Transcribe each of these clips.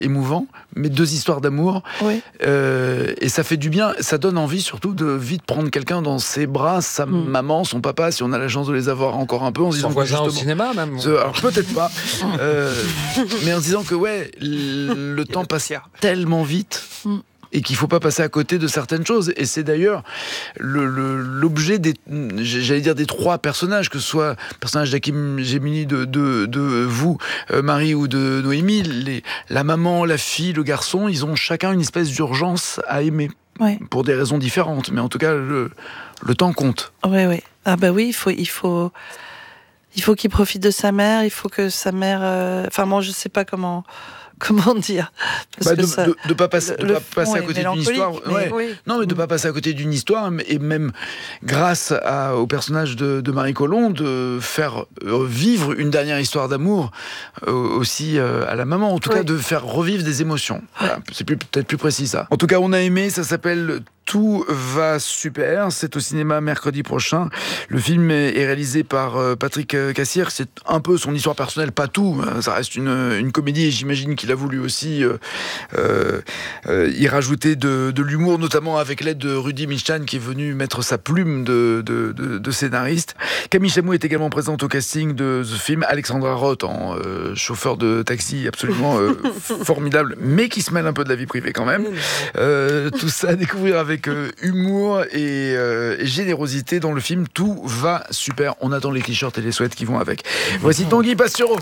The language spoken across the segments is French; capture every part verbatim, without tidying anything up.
émouvant, mais deux histoires d'amour. Oui. Euh, et ça fait du bien. Ça donne envie surtout de vite prendre quelqu'un dans ses bras, sa mm. maman, son papa, si on a la chance de les avoir encore un peu, en se disant son voisin que au cinéma même. Alors peut-être pas, euh, mais en se disant que ouais, le, le temps passe tellement vite. Mm. Et qu'il ne faut pas passer à côté de certaines choses. Et c'est d'ailleurs le, le, l'objet des, j'allais dire des trois personnages, que ce soit le personnage d'Hakim Gemini, de, de, de vous, euh, Marie, ou de Noémie, les, la maman, la fille, le garçon, ils ont chacun une espèce d'urgence à aimer. Ouais. Pour des raisons différentes. Mais en tout cas, le, le temps compte. Oui, oui. Ah bah oui, il faut... Il faut... Il faut qu'il profite de sa mère, il faut que sa mère... Euh... Enfin, moi, je ne sais pas comment... Comment dire Parce bah de, ça, de, de pas passer, de pas passer à côté d'une histoire. Mais ouais. oui. Non, mais de pas passer à côté d'une histoire, et même grâce à, au personnage de, de Marie Colomb, de faire vivre une dernière histoire d'amour euh, aussi euh, à la maman. En tout oui. cas, de faire revivre des émotions. Voilà, c'est plus, peut-être plus précis ça. En tout cas, on a aimé. Ça s'appelle Tout va super. C'est au cinéma mercredi prochain. Le film est réalisé par Patrick Cassière. C'est un peu son histoire personnelle, pas tout. Ça reste une, une comédie, et j'imagine qu'il a voulu aussi euh, euh, y rajouter de, de l'humour, notamment avec l'aide de Rudy Milchan, qui est venu mettre sa plume de, de, de, de scénariste. Camille Chamou est également présente au casting de ce film. Alexandra Roth en euh, chauffeur de taxi absolument euh, formidable, mais qui se mêle un peu de la vie privée quand même. Euh, tout ça à découvrir avec euh, humour et, euh, et générosité dans le film Tout va super. On attend les t-shirts et les sweats qui vont avec. Voici Tanguy Pastureau.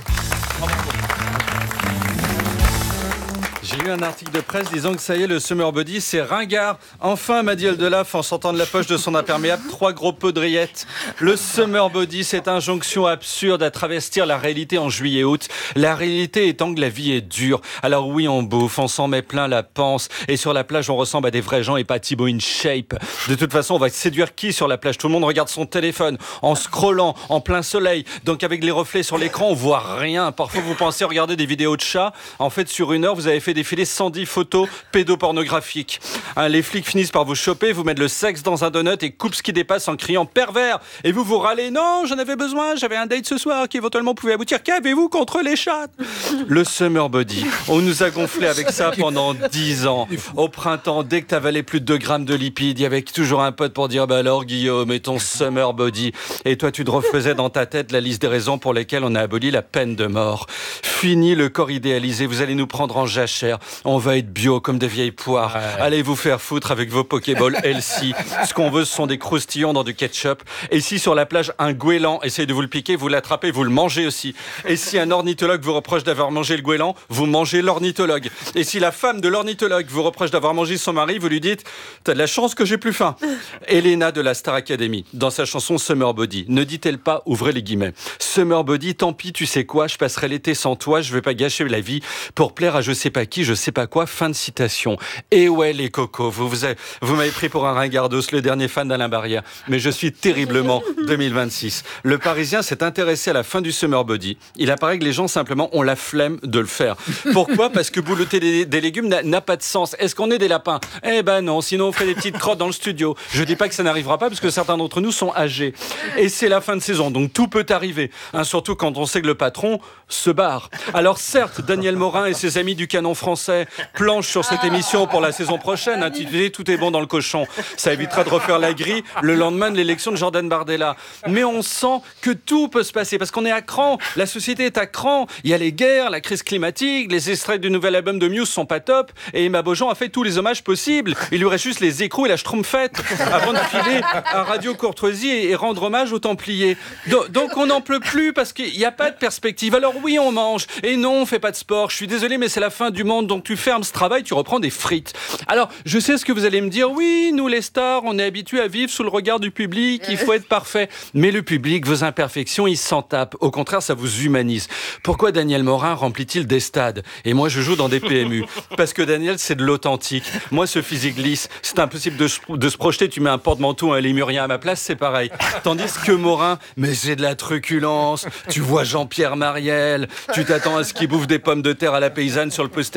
J'ai lu un article de presse disant que ça y est, le Summer Body, c'est ringard. Enfin, m'a dit Eldelaf en sortant de la poche de son imperméable trois gros podrillettes. Le Summer Body, cette injonction absurde à travestir la réalité en juillet-août. La réalité étant que la vie est dure. Alors oui, on bouffe, on s'en met plein la panse. Et sur la plage, on ressemble à des vrais gens et pas Thibaut in shape. De toute façon, on va séduire qui sur la plage? Tout le monde regarde son téléphone en scrollant, en plein soleil. Donc avec les reflets sur l'écran, on voit rien. Parfois, vous pensez regarder des vidéos de chats. En fait, sur une heure, vous avez fait défiler cent dix photos pédopornographiques. Hein, les flics finissent par vous choper, vous mettre le sexe dans un donut et coupent ce qui dépasse en criant pervers. Et vous vous râlez, non, j'en avais besoin, j'avais un date ce soir qui éventuellement pouvait aboutir. Qu'avez-vous contre les chats? Le Summer Body. On nous a gonflé avec ça pendant dix ans. Au printemps, dès que t'avalais plus de deux grammes de lipides, il y avait toujours un pote pour dire, bah alors Guillaume, et ton Summer Body. Et toi, tu te refaisais dans ta tête la liste des raisons pour lesquelles on a aboli la peine de mort. Fini le corps idéalisé, vous allez nous prendre en jachère. On va être bio comme des vieilles poires. Ouais. Allez vous faire foutre avec vos Pokéballs healthy. Ce qu'on veut, ce sont des croustillons dans du ketchup. Et si sur la plage, un goéland essaye de vous le piquer, vous l'attrapez, vous le mangez aussi. Et si un ornithologue vous reproche d'avoir mangé le goéland, vous mangez l'ornithologue. Et si la femme de l'ornithologue vous reproche d'avoir mangé son mari, vous lui dites « T'as de la chance que j'ai plus faim ». Elena de la Star Academy, dans sa chanson Summer Body, ne dit-elle pas, ouvrez les guillemets, Summer Body, tant pis, tu sais quoi, je passerai l'été sans toi, je vais pas gâcher la vie pour plaire à je sais pas qui, je sais pas quoi, fin de citation. Et ouais, les cocos, vous, vous, avez, vous m'avez pris pour un ringardos, le dernier fan d'Alain Barrière, mais je suis terriblement deux mille vingt-six. Le Parisien s'est intéressé à la fin du Summer Body. Il apparaît que les gens, simplement, ont la flemme de le faire. Pourquoi? Parce que boulotter des, des légumes n'a, n'a pas de sens. Est-ce qu'on est des lapins? Eh ben non, sinon on fait des petites crottes dans le studio. Je dis pas que ça n'arrivera pas, parce que certains d'entre nous sont âgés. Et c'est la fin de saison, donc tout peut arriver. Hein, surtout quand on sait que le patron se barre. Alors certes, Daniel Morin et ses amis du canon français planchent sur cette émission pour la saison prochaine, intitulée Tout est bon dans le cochon. Ça évitera de refaire la grille le lendemain de l'élection de Jordan Bardella. Mais on sent que tout peut se passer, parce qu'on est à cran. La société est à cran. Il y a les guerres, la crise climatique, les extraits du nouvel album de Muse sont pas top, et Emma Beaujean a fait tous les hommages possibles. Il lui reste juste les écrous et la schtroumpfette avant de filer à Radio Courtoisie et rendre hommage aux Templiers. Donc on n'en peut plus, parce qu'il n'y a pas de perspective. Alors oui, on mange, et non, on fait pas de sport. Je suis désolé, mais c'est la fin du monde, donc tu fermes ce travail, tu reprends des frites. Alors, je sais ce que vous allez me dire. Oui, nous les stars, on est habitués à vivre sous le regard du public, il faut être parfait. Mais le public, vos imperfections, il s'en tape. Au contraire, ça vous humanise. Pourquoi Daniel Morin remplit-il des stades? Et moi, je joue dans des P M U. Parce que Daniel, c'est de l'authentique. Moi, ce physique lisse, c'est impossible de, de se projeter. Tu mets un porte-manteau, un lémurien à ma place, c'est pareil. Tandis que Morin, mais c'est de la truculence. Tu vois Jean-Pierre Mariel, tu t'attends à ce qu'il bouffe des pommes de terre à la paysanne sur le poster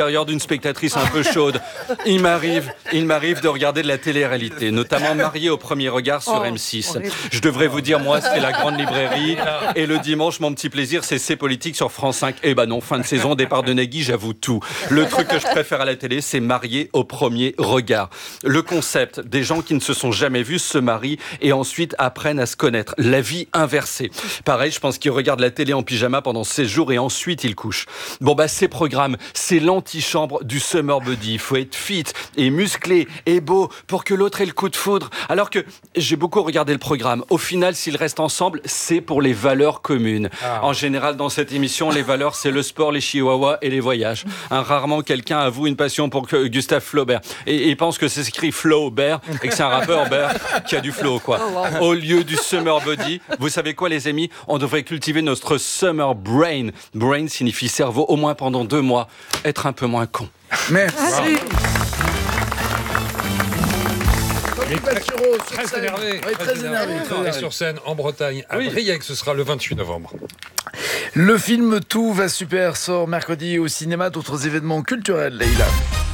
l'intérieur d'une spectatrice un peu chaude. Il m'arrive, il m'arrive de regarder de la télé-réalité, notamment Marié au premier regard sur Oh, M six. horrible. Je devrais vous dire, moi, c'est la grande librairie. Et le dimanche, mon petit plaisir, c'est C'est politique sur France cinq. Eh ben non, fin de saison, départ de Nagui, j'avoue tout. Le truc que je préfère à la télé, c'est Marié au premier regard. Le concept, des gens qui ne se sont jamais vus se marient et ensuite apprennent à se connaître. La vie inversée. Pareil, je pense qu'ils regardent la télé en pyjama pendant seize jours et ensuite ils couchent. Bon bah ces programmes, c'est l'antichambre du summer body. Il faut être fit et musclé et beau pour que l'autre ait le coup de foudre. Alors que j'ai beaucoup regardé le programme. Au final, s'ils restent ensemble, c'est pour les valeurs communes. Ah. En général, dans cette émission, les valeurs, c'est le sport, les chihuahuas et les voyages. Hein, rarement quelqu'un avoue une passion pour Gustave Flaubert. Et il pense que c'est écrit Flaubert et que c'est un rappeur Bert qui a du flow, quoi. Oh, wow. Au lieu du summer body, vous savez quoi, les amis? On devrait cultiver notre summer brain. Brain signifie cerveau, au moins pendant deux mois. Être un peu moins con. Merci. Wow. Très, très énervé, oui, très, très énervé. énervé. Et sur scène en Bretagne, à oui. Briec, ce sera le vingt-huit novembre. Le film Tout va super sort mercredi au cinéma. D'autres événements culturels, Leïla.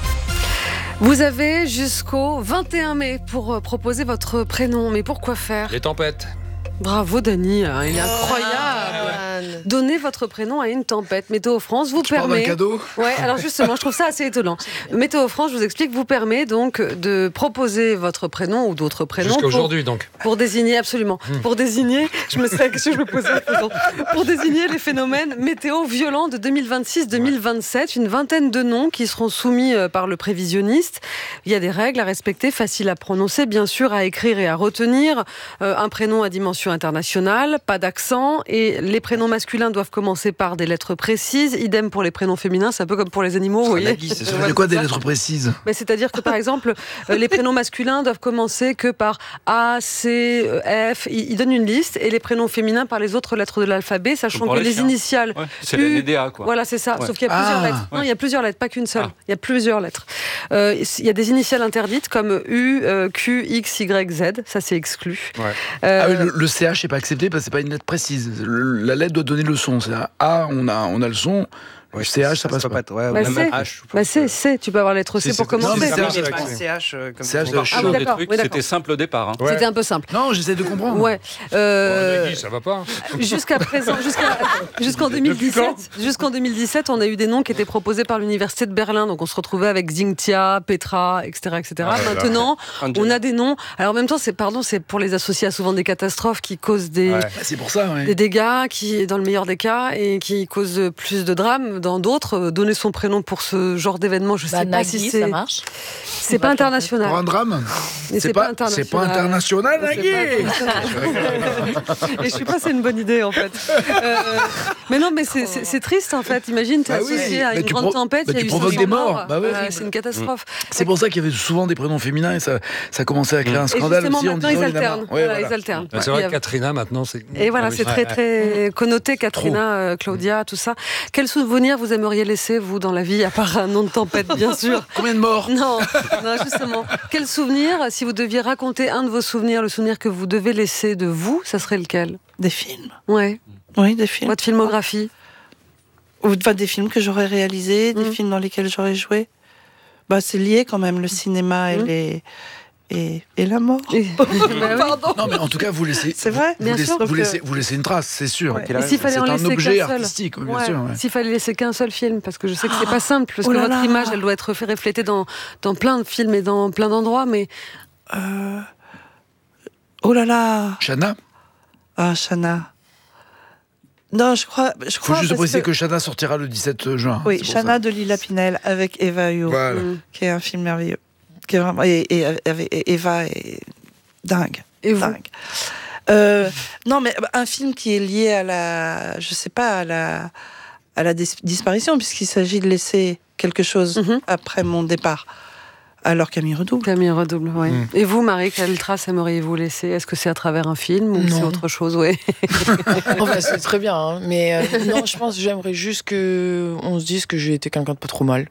Vous avez jusqu'au vingt et un mai pour proposer votre prénom. Mais pourquoi faire? Les tempêtes. Bravo Dany, hein, il est incroyable. Oh, donnez votre prénom à une tempête. Météo France vous tu permet. Parles d'un cadeau. Ouais, alors justement, je trouve ça assez étonnant. Météo France, je vous explique, vous permet donc de proposer votre prénom ou d'autres prénoms. Jusqu'à aujourd'hui donc. Pour désigner absolument. Mmh. Pour désigner, je me sais la question que je me posais. Pour désigner les phénomènes météo violents de deux mille vingt-six deux mille vingt-sept, une vingtaine de noms qui seront soumis par le prévisionniste. Il y a des règles à respecter, faciles à prononcer, bien sûr, à écrire et à retenir. Euh, un prénom à dimension internationale, pas d'accent, et les prénoms masculins doivent commencer par des lettres précises. Idem pour les prénoms féminins, c'est un peu comme pour les animaux, vous voyez. C'est ça veut quoi des lettres précises? Mais c'est-à-dire que par exemple, les prénoms masculins doivent commencer que par A, C, F. Ils donnent une liste, et les prénoms féminins par les autres lettres de l'alphabet, sachant que les, les initiales. Ouais, c'est U, la N D A, quoi. Voilà, c'est ça. Ouais. Sauf qu'il y a plusieurs ah, lettres. ouais. Non, il y a plusieurs lettres, pas qu'une seule. Ah. Il y a plusieurs lettres. Euh, il y a des initiales interdites comme U, euh, Q, X, Y, Z. Ça, c'est exclu. Ouais. Euh, ah, le, le C H n'est pas accepté parce que c'est pas une lettre précise. Le, la lettre doit donner le son. C'est un A, on a, on a le son. Ouais, C H, ça, ça passe pas. pas. Ouais, bah, même c'est, H. Bah c'est, c'est, tu peux avoir la lettre C, C pour commencer. Non, C H, euh, comme C H, on ah, oui, des trucs, oui, c'était simple au départ. Hein. Ouais. C'était un peu simple. Non, j'essaie de comprendre. Ouais. Euh, bon, Nagui, ça va pas. Jusqu'à présent, jusqu'à, jusqu'en deux mille dix-sept, jusqu'en deux mille dix-sept, on a eu des noms qui étaient proposés par l'université de Berlin. Donc on se retrouvait avec Xingtia, Petra, et cetera, et cetera. Ah, Maintenant, on a des noms. Alors en même temps, c'est pardon, c'est pour les associer à souvent des catastrophes qui causent des, ouais. c'est pour ça, ouais. des dégâts, qui dans le meilleur des cas, et qui causent plus de drames. Dans d'autres, donner son prénom pour ce genre d'événement, je bah, sais Nagui, pas si c'est. Ça marche. C'est pas international. Pour un drame. C'est, c'est, pas, pas c'est pas international, Nagui. Et je sais pas, c'est une bonne idée en fait. Euh, mais non, mais c'est, c'est, c'est triste en fait. Imagine, t'es bah associé oui, à une grande pro- tempête, il bah, y a eu provoques des morts. morts. Bah ouais, euh, c'est une catastrophe. C'est pour ça qu'il y avait souvent des prénoms féminins et ça, ça commençait à créer un scandale et aussi. Maintenant, ils alternent. Ouais, voilà, ils alternent. Bah, c'est vrai que Katrina maintenant, c'est. Et voilà, c'est très très connoté, Katrina, Claudia, tout ça. Quel souvenir vous aimeriez laisser vous dans la vie, à part un nom de tempête, bien sûr? Combien de morts? Non, non, justement. Quel souvenir, si vous deviez raconter un de vos souvenirs, le souvenir que vous devez laisser de vous, ça serait lequel? Des films. Ouais. Oui, des films. Votre filmographie? Ou enfin, des films que j'aurais réalisés, des mmh. films dans lesquels j'aurais joué. Bah, c'est lié quand même, le cinéma et mmh. les... Et, et la mort. Et... Pardon. Non, mais en tout cas, vous laissez. C'est vrai. Vous, bien laissez, sûr, vous, laissez, vous laissez une trace, c'est sûr. Ouais. Et s'il fallait c'est en un laisser objet qu'un seul. artistique, bien ouais. sûr. Ouais. S'il fallait laisser qu'un seul film, parce que je sais que c'est oh. pas simple, parce oh que votre là. image, elle doit être reflétée dans dans plein de films et dans plein d'endroits, mais. Euh... Oh là là. Chana. Ah, Chana. Non, je crois. Je Il faut crois juste préciser que... que Chana sortira le dix-sept juin. Oui, Chana de Lila Pinel avec Eva Hu, voilà. qui est un film merveilleux. Qui est vraiment, et, et, et, et Eva est dingue. Et vous dingue. Euh, non, mais un film qui est lié à la, je sais pas, à la, à la dis- disparition, puisqu'il s'agit de laisser quelque chose mm-hmm. après mon départ. Alors Camille Redouble. Camille Redouble, oui. Mm. Et vous, Marie, quelle trace aimeriez-vous laisser? Est-ce que c'est à travers un film ou non. C'est autre chose? Oui. Enfin, c'est très bien, hein. Mais euh, non, je pense que j'aimerais juste qu'on se dise que j'ai été quelqu'un de pas trop mal.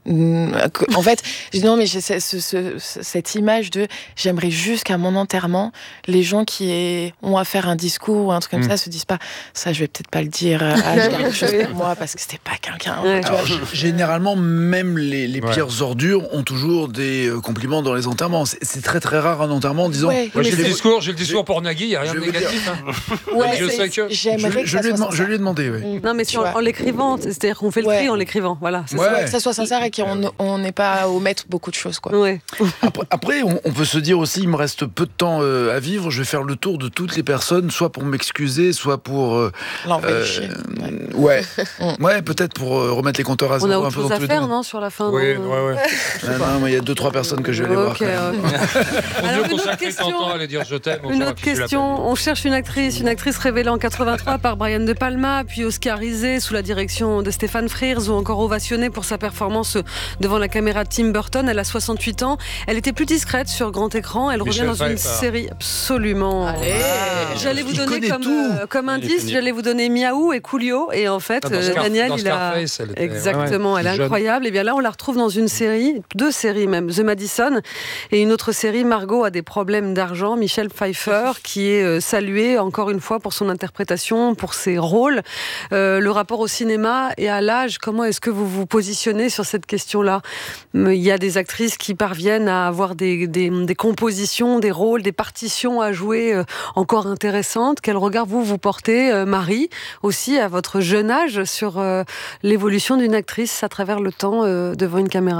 En fait, je dis non, mais j'ai ce, ce, ce, cette image de j'aimerais juste qu'à mon enterrement, les gens qui aient, ont à faire un discours ou un truc comme mmh. ça se disent pas ça, je vais peut-être pas le dire à quelque chose pour moi parce que c'était pas quelqu'un. Ouais. Alors, généralement, même les, les pires ouais. ordures ont toujours des compliments dans les enterrements. C'est, c'est très très rare un enterrement en disant ouais, moi, j'ai, le discours, j'ai le discours pour Nagui, il n'y a rien de négatif. Dire... Hein. Ouais, je sais que. J'aimerais je, que je, lui je lui ai demandé. Oui. Non, mais si en, en l'écrivant, c'est-à-dire qu'on fait le ouais. tri en l'écrivant. Voilà. C'est ouais. ça. Que ça soit sincère et qu'on n'ait pas à omettre beaucoup de choses. Quoi. Ouais. Après, après on, on peut se dire aussi, il me reste peu de temps euh, à vivre, je vais faire le tour de toutes les personnes, soit pour m'excuser, soit pour. Euh, L'envoyer. Euh, ouais. ouais, peut-être pour euh, remettre les compteurs à zéro. On a autre chose à faire, non, sur la fin. Oui, ouais, ouais. Non, il y a deux, trois personnes que je vais aller okay, voir. On Alors, une autre question. À aller dire je t'aime. Une autre question. On cherche une actrice, une actrice révélée en quatre-vingt-trois par Brian De Palma, puis oscarisée sous la direction de Stéphane Frears, ou encore ovationnée pour sa performance devant la caméra de Tim Burton. Elle a soixante-huit ans. Elle était plus discrète sur grand écran. Elle Michel revient dans Pfeiffer. Une série absolument. Allez. Ah, j'allais vous donner comme, euh, comme indice, j'allais vous donner Miaou et Coolio, et en fait, ah, Scar- Daniel, il a elle était... exactement, ouais, ouais, elle est jeune. incroyable. Et bien là, on la retrouve dans une série, deux séries même, The Madison, et une autre série, Margot a des problèmes d'argent. Michel Pfeiffer, qui est euh, salué encore une fois pour son interprétation, pour ses rôles. Euh, le rapport au cinéma et à l'âge, comment est-ce que vous vous positionnez sur cette question-là ? Il y a des actrices qui parviennent à avoir des, des, des compositions, des rôles, des partitions à jouer euh, encore intéressantes. Quel regard vous vous portez, euh, Marie, aussi à votre jeune âge, sur euh, l'évolution d'une actrice à travers le temps euh, devant une caméra ?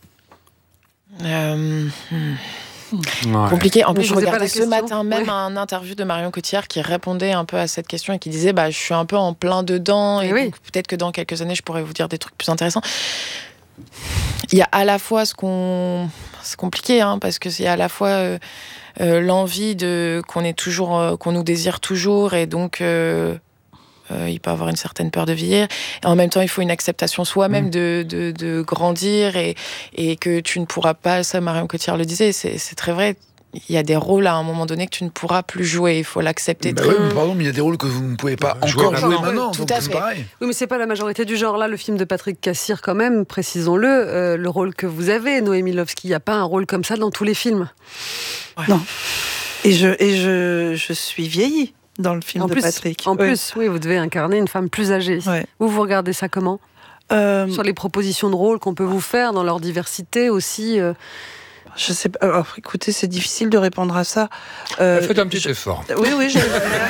euh... Ouais. Compliqué. En plus, je regardais ce matin même ouais. un interview de Marion Cotillard qui répondait un peu à cette question et qui disait bah, je suis un peu en plein dedans et, et oui. donc, peut-être que dans quelques années, je pourrais vous dire des trucs plus intéressants. Il y a à la fois ce qu'on... C'est compliqué, hein, parce que c'est à la fois euh, euh, l'envie de... qu'on, est toujours, euh, qu'on nous désire toujours et donc... Euh, Euh, il peut avoir une certaine peur de vieillir. Et en même temps, il faut une acceptation soi-même mmh. de, de, de grandir et, et que tu ne pourras pas, ça Marion Cotillard le disait, c'est, c'est très vrai, il y a des rôles à un moment donné que tu ne pourras plus jouer, il faut l'accepter. Bah oui, mais pardon, mais il y a des rôles que vous ne pouvez pas bah, encore jouer maintenant, maintenant tout donc à c'est fait. Pareil. Oui, mais c'est pas la majorité du genre. Là, le film de Patrick Cassir, quand même, précisons-le, euh, le rôle que vous avez, Noémie Lovski, il n'y a pas un rôle comme ça dans tous les films. Ouais. Non. Et je, et je, je suis vieillie dans le film en de plus, Patrick. En oui. plus, oui, vous devez incarner une femme plus âgée. Ouais. Vous, vous regardez ça comment ? euh... Sur les propositions de rôle qu'on peut vous faire, dans leur diversité aussi euh... Je sais pas. Alors, écoutez, c'est difficile de répondre à ça. Euh, Faites un petit je... effort. Oui, oui, j'ai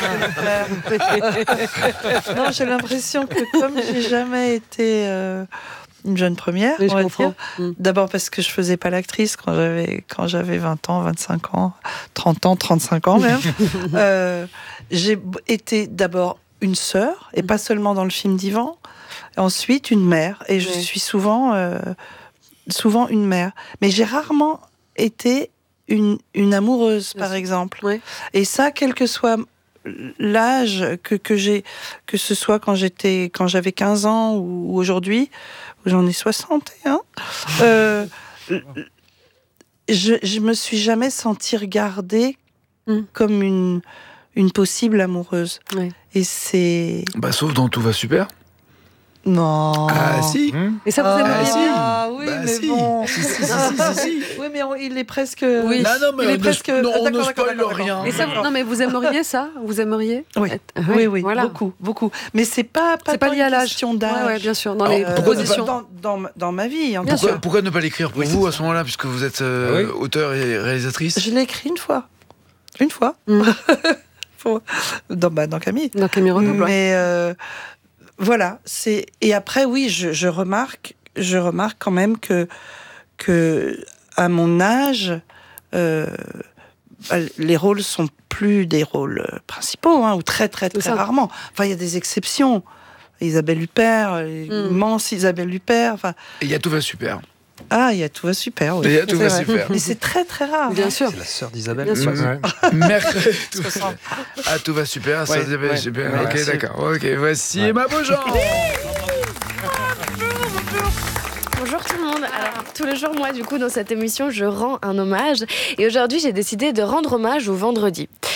Non, j'ai l'impression que comme j'ai jamais été euh, une jeune première, oui, on je va comprends. dire, d'abord parce que je faisais pas l'actrice quand j'avais quand j'avais vingt ans, vingt-cinq ans, trente ans, trente-cinq ans même. euh, j'ai été d'abord une sœur et pas seulement dans le film d'Yvan. Ensuite, une mère et je oui. suis souvent euh, souvent une mère. Mais j'ai rarement été une, une amoureuse, par exemple. Oui. Et ça, quel que soit l'âge que, que j'ai, que ce soit quand j'étais, quand j'avais quinze ans ou, ou aujourd'hui, où j'en ai soixante et un, euh, je, je me suis jamais sentie regardée mm. comme une, une possible amoureuse. Oui. Et c'est... Bah, sauf dans Tout va super. Non. Ah si. Et ça vous aimeriez ah, bien Ah oui, bah, mais si. bon. Si, si, si, si, si. Oui, mais on, il est presque. Oui. Non, non, mais il est on presque. ne, non, on d'accord, ne spoil d'accord, rien. Et ça, non, mais vous aimeriez ça ? Vous aimeriez ? Oui, être... oui, oui, oui voilà. beaucoup, beaucoup. Mais c'est pas pas, c'est pas lié à l'âge. Question d'âge. Ouais, ouais, bien sûr. Dans Alors, les euh, propositions. Dans, dans, dans ma vie. En bien pourquoi, sûr. Pourquoi ne pas l'écrire pour oui, vous à ce moment-là, puisque vous êtes euh, ah, oui. auteur et réalisatrice ? Je l'ai écrit une fois, une fois. Mm. dans, bah, dans Camille. Dans Camille Redouble. Mais euh, voilà, c'est et après oui, je, je remarque, je remarque quand même que que à mon âge, euh, les rôles sont plus des rôles principaux, hein, ou très très très rarement. Enfin, il y a des exceptions. Isabelle Huppert, l'immense mm. Isabelle Huppert. Enfin. Et il y a Tout va super. Ah, il y a Tout va super. Oui. Il y a Tout va super. Mais c'est très très rare. Bien sûr. C'est la sœur d'Isabelle. Bien sûr. Ouais. Mercredi. Ah, Tout va super. Ça, ouais, ouais, super. Ouais, ok, merci. D'accord. Ok, voici ouais. Emma Beaujean. Bonjour tout le monde. Alors, tous les jours, moi, du coup, dans cette émission, je rends un hommage. Et aujourd'hui, j'ai décidé de rendre hommage au vendredi.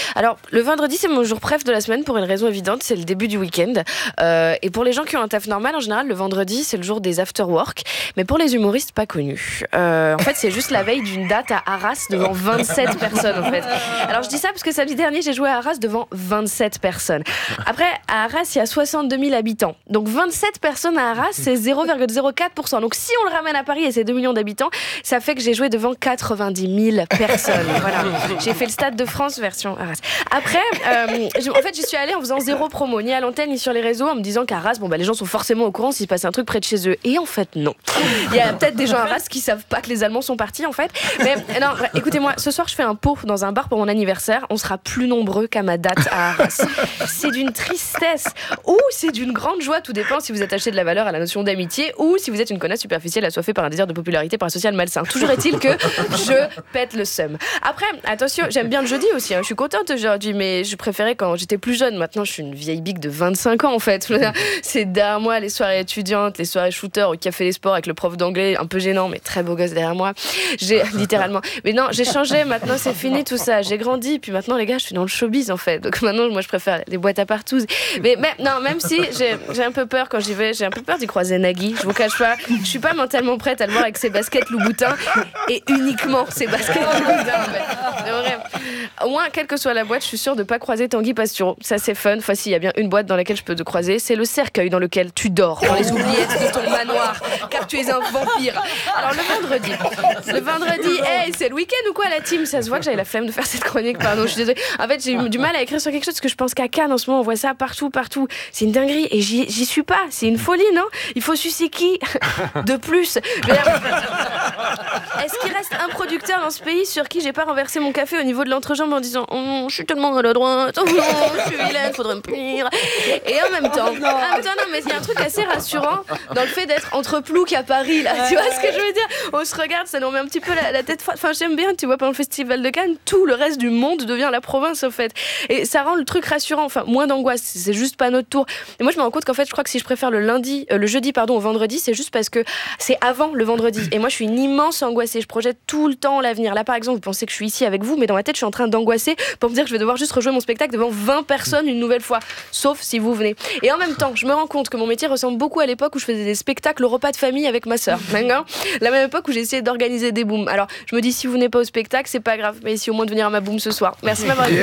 Alors, le vendredi, c'est mon jour préf de la semaine pour une raison évidente, c'est le début du week-end. Euh, et pour les gens qui ont un taf normal, en général, le vendredi, c'est le jour des after-work. Mais pour les humoristes, pas connus. Euh, en fait, c'est juste la veille d'une date à Arras devant vingt-sept personnes, en fait. Alors, je dis ça parce que samedi dernier, j'ai joué à Arras devant vingt-sept personnes. Après, à Arras, il y a soixante-deux mille habitants. Donc, vingt-sept personnes à Arras, c'est zéro virgule zéro quatre pour cent. Donc, si on le ramène à Paris et c'est deux millions d'habitants, ça fait que j'ai joué devant quatre-vingt-dix mille personnes. Voilà. J'ai fait le Stade de France version Arras. Après, euh, je, en fait, j'y suis allée en faisant zéro promo, ni à l'antenne, ni sur les réseaux, en me disant qu'à Arras, bon, bah, les gens sont forcément au courant s'il se passe un truc près de chez eux. Et en fait, non. Il y a peut-être des gens à Arras qui savent pas que les Allemands sont partis, en fait. Mais non, écoutez-moi, ce soir, je fais un pot dans un bar pour mon anniversaire. On sera plus nombreux qu'à ma date à Arras. C'est d'une tristesse ou c'est d'une grande joie. Tout dépend si vous attachez de la valeur à la notion d'amitié ou si vous êtes une connasse superficielle assoiffée par un désir de popularité par un social malsain. Toujours est-il que je pète le seum. Après, attention, j'aime bien le jeudi aussi. Hein. Je suis contente aujourd'hui, mais je préférais quand j'étais plus jeune. Maintenant, je suis une vieille bique de vingt-cinq ans, en fait. C'est derrière moi les soirées étudiantes, les soirées shooters au café des sports avec le prof d'anglais, un peu gênant, mais très beau gosse derrière moi. J'ai littéralement. Mais non, j'ai changé. Maintenant, c'est fini tout ça. J'ai grandi. Puis maintenant, les gars, je suis dans le showbiz, en fait. Donc maintenant, moi, je préfère les boîtes à partout. Mais, mais non, même si j'ai, j'ai un peu peur quand j'y vais, j'ai un peu peur d'y croiser Nagui. Je vous cache pas. Je suis pas mentalement prête à le voir avec ses baskets Louboutin et uniquement ses baskets Louboutin. C'est vrai. Au moins, quelle que soit la boîte, je suis sûre de pas croiser Tanguy Pastureau. Ça, c'est fun. Enfin, si, il y a bien une boîte dans laquelle je peux te croiser. C'est le cercueil dans lequel tu dors dans les oubliettes de ton manoir, car tu es un vampire. Alors, le vendredi. Le vendredi, hey, c'est le week-end ou quoi, la team? Ça se voit que j'avais la flemme de faire cette chronique, pardon, je suis désolée. En fait, j'ai eu du mal à écrire sur quelque chose parce que je pense qu'à Cannes, en ce moment, on voit ça partout, partout. C'est une dinguerie et j'y, j'y suis pas. C'est une folie, non? Il faut sucer qui de plus? Est-ce qu'il reste un producteur dans ce pays sur qui j'ai pas renversé mon café au niveau de l'entrejambe en disant oh, je suis tellement à la droite, oh, non, je suis vilaine, faudrait me punir. Et en même temps, en même temps, non, mais il y a un truc assez rassurant dans le fait d'être entre Plouc à Paris, là. Tu vois ce que je veux dire? On se regarde, ça nous remet un petit peu la, la tête froide. Enfin, j'aime bien, tu vois, pendant le festival de Cannes, tout le reste du monde devient la province, au fait. Et ça rend le truc rassurant, enfin, moins d'angoisse. C'est juste pas notre tour. Et moi, je me rends compte qu'en fait, je crois que si je préfère le lundi, euh, le jeudi, pardon, au vendredi, c'est juste parce que c'est avant le vendredi. Et moi, je suis une immense angoissée. Je projette tout le temps l'avenir. Là, par exemple, vous pensez que je suis ici avec vous, mais dans ma tête, je suis en train d'angoisser pour me dire que je vais devoir juste rejouer mon spectacle devant vingt personnes une nouvelle fois. Sauf si vous venez. Et en même temps, je me rends compte que mon métier ressemble beaucoup à l'époque où je faisais des spectacles au repas de famille avec ma sœur. D'accord ? La même époque où j'ai essayé d'organiser des booms. Alors, je me dis, si vous venez pas au spectacle, c'est pas grave. Mais si au moins de venir à ma boom ce soir. Merci de m'avoir écouté.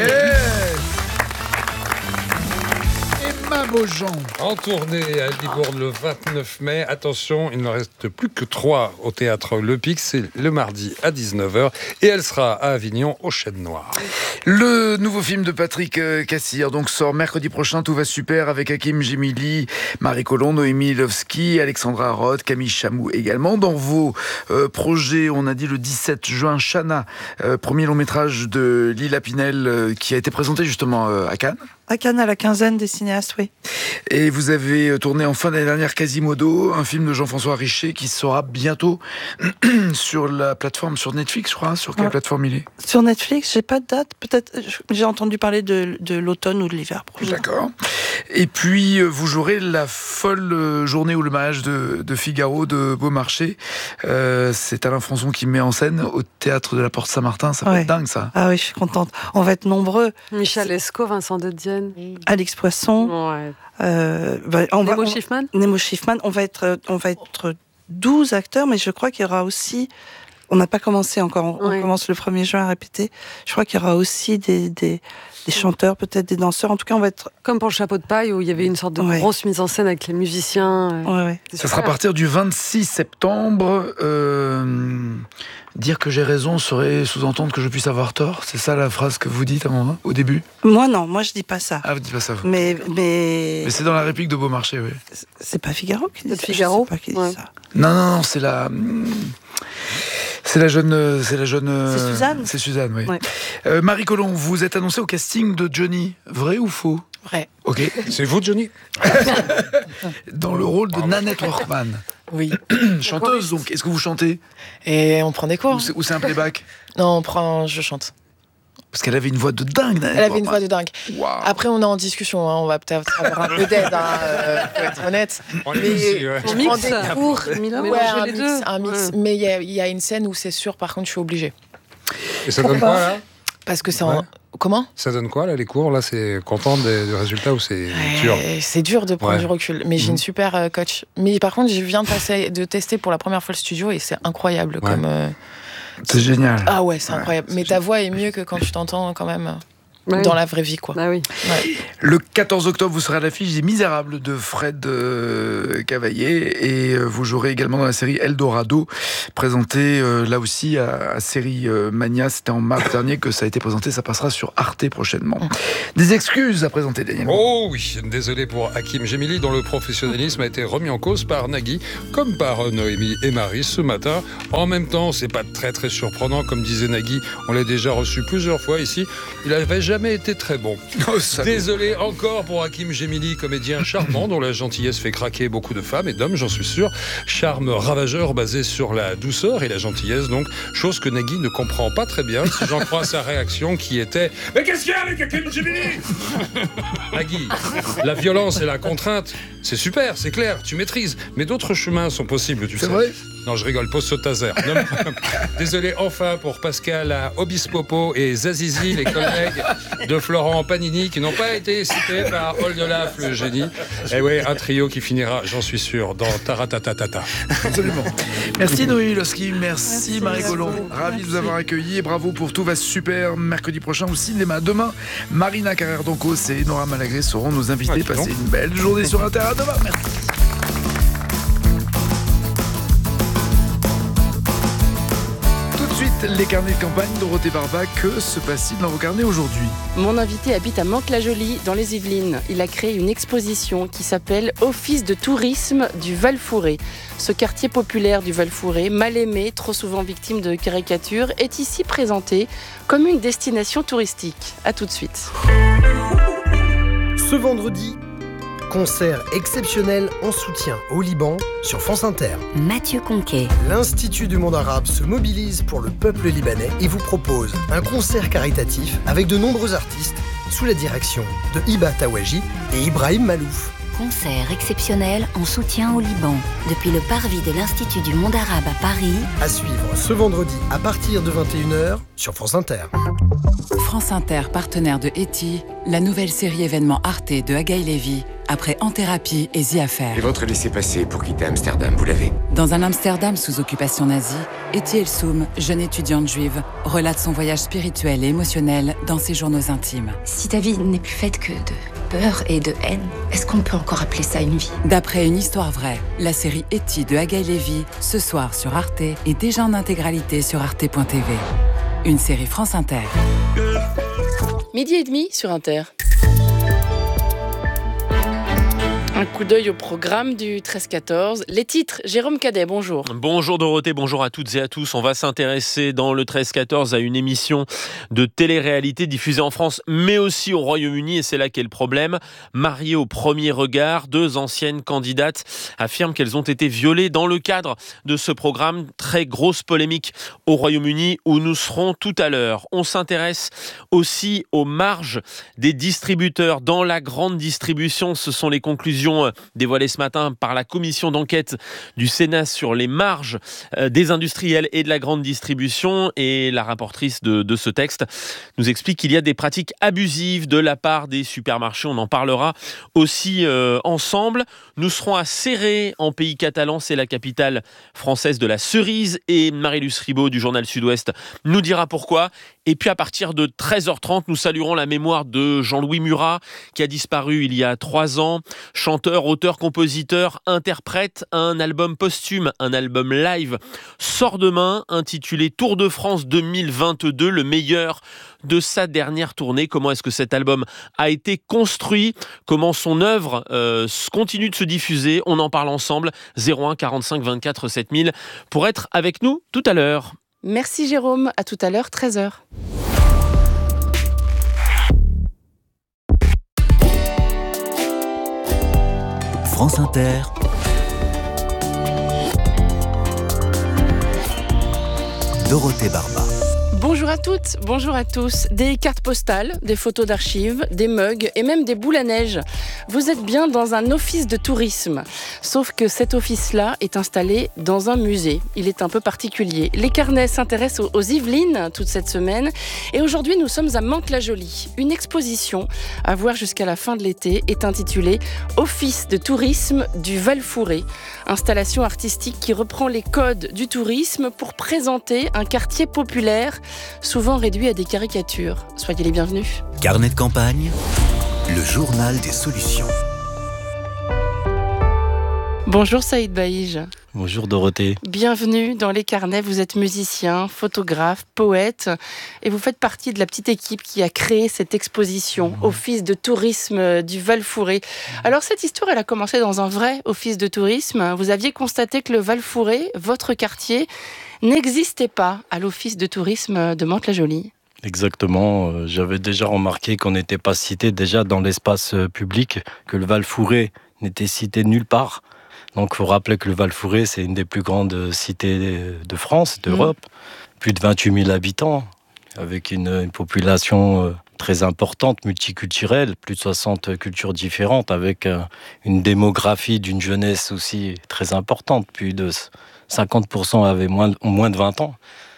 Emma Beaujean. En tournée à Libourne le vingt-neuf mai. Attention, il ne reste plus que trois au théâtre Le Pic. C'est le mardi à dix-neuf heures. Et elle sera à Avignon au Chêne Noir. Le nouveau film de Patrick Cassir donc sort mercredi prochain. Tout va super avec Hakim Gemili, Marie Colomb, Noémie Lovski, Alexandra Roth, Camille Chamou également. Dans vos euh, projets, on a dit le dix-sept juin, Chana, euh, premier long métrage de Lila Pinel euh, qui a été présenté justement euh, à Cannes. À Cannes, à la quinzaine des cinéastes, oui. Et vous avez tourné en fin d'année dernière Quasimodo, un film de Jean-François Richer qui sera bientôt sur la plateforme, sur Netflix, je crois. Sur quelle ouais. plateforme il est? Sur Netflix, j'ai pas de date. Peut-être, j'ai entendu parler de, de l'automne ou de l'hiver prochain. D'accord. Et puis, vous jouerez la folle journée ou le mariage de, de Figaro de Beaumarchais. Euh, c'est Alain Françon qui met en scène au théâtre de la Porte Saint-Martin. Ça va ouais. être dingue, ça. Ah oui, je suis contente. On va être nombreux. Michel Lescaut, Vincent de Dienne. Alex Poisson, ouais. euh, bah, on Nemo va, on, Schiffman. Nemo Schiffman. On va être, on va être douze acteurs, mais je crois qu'il y aura aussi. On n'a pas commencé encore. On, ouais. on commence le premier juin à répéter. Je crois qu'il y aura aussi des, des, des chanteurs, peut-être des danseurs. En tout cas, on va être comme pour le Chapeau de paille où il y avait une sorte de ouais. grosse mise en scène avec les musiciens. Ouais, ouais. Ça sera à partir du vingt-six septembre. Euh... Dire que j'ai raison serait sous-entendre que je puisse avoir tort. C'est ça la phrase que vous dites à un moment, au début? Moi non, moi je dis pas ça. Ah, vous dites pas ça vous. Mais mais. Mais c'est dans la réplique de Beaumarchais, oui. C'est pas Figaro qui dit ça. Figaro. Je sais pas qui dit ouais. ça. Non non non, c'est la. C'est la jeune, c'est la jeune. C'est Suzanne. C'est Suzanne, oui. Ouais. Euh, Marie Colomb, vous êtes annoncée au casting de Johnny. Vrai ou faux? Vrai. Ok. C'est vous, Johnny? Dans le rôle de Nanette Workman. Oui. Chanteuse, donc. Est-ce que vous chantez? Et on prend des cours. Ou c'est, ou c'est un playback? Non, on prend. Je chante. Parce qu'elle avait une voix de dingue, Nanette. Elle avait une voix de dingue. Wow. Après, on est en discussion. Hein. On va peut-être avoir un peu d'aide, hein, euh, pour être honnête. On mais aussi, ouais. je on prends mixe. des cours. Ouais, un les mix, deux. un mix. Ouais. Mais il y, y a une scène où c'est sûr, par contre, je suis obligée. Et ça donne quoi, là? Parce que c'est ouais. en... Comment ? Ça donne quoi, là, les cours ? Là, c'est content des, des résultats ou c'est ouais, dur ? C'est dur de prendre ouais. du recul, mais j'ai mmh. une super euh, coach. Mais par contre, je viens de, passer, de tester pour la première fois le studio et c'est incroyable. Ouais. Comme, euh... C'est génial. Ah ouais, c'est ouais, incroyable. C'est mais génial. ta voix est mieux que quand tu t'entends quand même... Ouais. Dans la vraie vie, quoi. Ah oui. Ouais. Le quatorze octobre, vous serez à l'affiche des Misérables de Fred euh, Cavaillé et euh, vous jouerez également dans la série Eldorado, présentée euh, là aussi à, à Série euh, Mania. C'était en mars dernier que ça a été présenté. Ça passera sur Arte prochainement. Des excuses à présenter, Daniel. Oh oui, désolé pour Hakim Gemili, dont le professionnalisme a été remis en cause par Nagui, comme par Noémie et Marie ce matin. En même temps, c'est pas très très surprenant, comme disait Nagui. On l'a déjà reçu plusieurs fois ici. Il n'avait jamais été très bon. Oh, désolé encore pour Hakim Gemili, comédien charmant dont la gentillesse fait craquer beaucoup de femmes et d'hommes, j'en suis sûr. Charme ravageur basé sur la douceur et la gentillesse, donc, chose que Nagui ne comprend pas très bien, si j'en crois sa réaction qui était « Mais qu'est-ce qu'il y a avec Hakim Gemili ?» Nagui, la violence et la contrainte, c'est super, c'est clair, tu maîtrises, mais d'autres chemins sont possibles, tu sais. C'est vrai ? Non, je rigole, pose ce taser. Non, désolé enfin pour Pascal Obispopo et Zazizi, les collègues de Florent Panini, qui n'ont pas été cités par Oldelaf, le génie. Et oui, un trio qui finira, j'en suis sûr, dans Taratatata. Absolument. Merci Noémie Losky, merci, merci Marie Colomb. Ravi de vous avoir accueilli et bravo pour Tout va super. Mercredi prochain au cinéma. Demain, Marina Carrère-Doncos et Nora Malagré seront nos invités. Ah, Passez une belle journée sur Inter. À demain. Merci. Les carnets de campagne, Dorothée Barba, que se passe-t-il dans vos carnets aujourd'hui ? Mon invité habite à Mantes-la-Jolie, dans les Yvelines. Il a créé une exposition qui s'appelle Office de tourisme du Val-Fouré. Ce quartier populaire du Val-Fouré, mal aimé, trop souvent victime de caricatures, est ici présenté comme une destination touristique. A tout de suite. Ce vendredi, concert exceptionnel en soutien au Liban sur France Inter. Mathieu Conquet. L'Institut du monde arabe se mobilise pour le peuple libanais et vous propose un concert caritatif avec de nombreux artistes sous la direction de Hiba Tawaji et Ibrahim Malouf. Concert exceptionnel en soutien au Liban depuis le parvis de l'Institut du monde arabe à Paris. À suivre ce vendredi à partir de vingt et une heures sur France Inter. France Inter, partenaire de Eti, la nouvelle série événement Arte de Agaï Lévy, après En Thérapie et The Affair. Et votre laissez-passer pour quitter Amsterdam, vous l'avez ? Dans un Amsterdam sous occupation nazie, Eti Elsoum, jeune étudiante juive, relate son voyage spirituel et émotionnel dans ses journaux intimes. Si ta vie n'est plus faite que de peur et de haine, est-ce qu'on peut encore appeler ça une vie ? D'après une histoire vraie, la série Eti de Agaï Lévy, ce soir sur Arte et déjà en intégralité sur arte point t v. Une série France Inter. Midi et demi sur Inter. Un coup d'œil au programme du treize quatorze. Les titres, Jérôme Cadet, bonjour. Bonjour Dorothée, bonjour à toutes et à tous. On va s'intéresser dans le treize quatorze à une émission de télé-réalité diffusée en France, mais aussi au Royaume-Uni, et c'est là qu'est le problème. Mariées au premier regard, deux anciennes candidates affirment qu'elles ont été violées dans le cadre de ce programme. Très grosse polémique au Royaume-Uni, où nous serons tout à l'heure. On s'intéresse aussi aux marges des distributeurs. Dans la grande distribution, ce sont les conclusions dévoilées ce matin par la commission d'enquête du Sénat sur les marges des industriels et de la grande distribution. Et la rapportrice de, de ce texte nous explique qu'il y a des pratiques abusives de la part des supermarchés. On en parlera aussi euh, ensemble. Nous serons à Serré, en pays catalan. C'est la capitale française de la cerise. Et Marie-Luce Ribaud du journal Sud-Ouest nous dira pourquoi. Et puis à partir de treize heures trente, nous saluerons la mémoire de Jean-Louis Murat, qui a disparu il y a trois ans. Chanteur, auteur, compositeur, interprète. Un album posthume, un album live sort demain, intitulé Tour de France deux mille vingt-deux, le meilleur de sa dernière tournée. Comment est-ce que cet album a été construit ? Comment son œuvre euh, continue de se diffuser ? On en parle ensemble. zéro un quarante-cinq vingt-quatre sept mille pour être avec nous tout à l'heure. Merci Jérôme, à tout à l'heure, treize heures. France Inter, Dorothée Barba. Bonjour à toutes, bonjour à tous. Des cartes postales, des photos d'archives, des mugs et même des boules à neige. Vous êtes bien dans un office de tourisme. Sauf que cet office-là est installé dans un musée. Il est un peu particulier. Les carnets s'intéressent aux Yvelines toute cette semaine. Et aujourd'hui, nous sommes à Mantes-la-Jolie. Une exposition à voir jusqu'à la fin de l'été est intitulée « Office de tourisme du Val-Fouré ». Installation artistique qui reprend les codes du tourisme pour présenter un quartier populaire, souvent réduit à des caricatures. Soyez les bienvenus. Carnet de campagne, le journal des solutions. Bonjour Saïd Baïj. Bonjour Dorothée. Bienvenue dans les carnets. Vous êtes musicien, photographe, poète et vous faites partie de la petite équipe qui a créé cette exposition, mmh. Office de tourisme du Val-Fouré. Alors cette histoire, elle a commencé dans un vrai office de tourisme. Vous aviez constaté que le Val-Fouré, votre quartier, n'existait pas à l'office de tourisme de Mantes-la-Jolie. Exactement. J'avais déjà remarqué qu'on n'était pas cité déjà dans l'espace public, que le Val-Fouré n'était cité nulle part. Donc il faut rappeler que le Val-Fouré, c'est une des plus grandes cités de France, d'Europe. Mmh. Plus de vingt-huit mille habitants, avec une, une population très importante, multiculturelle, plus de soixante cultures différentes, avec une démographie d'une jeunesse aussi très importante. Plus de cinquante pour cent avaient moins, moins de vingt ans.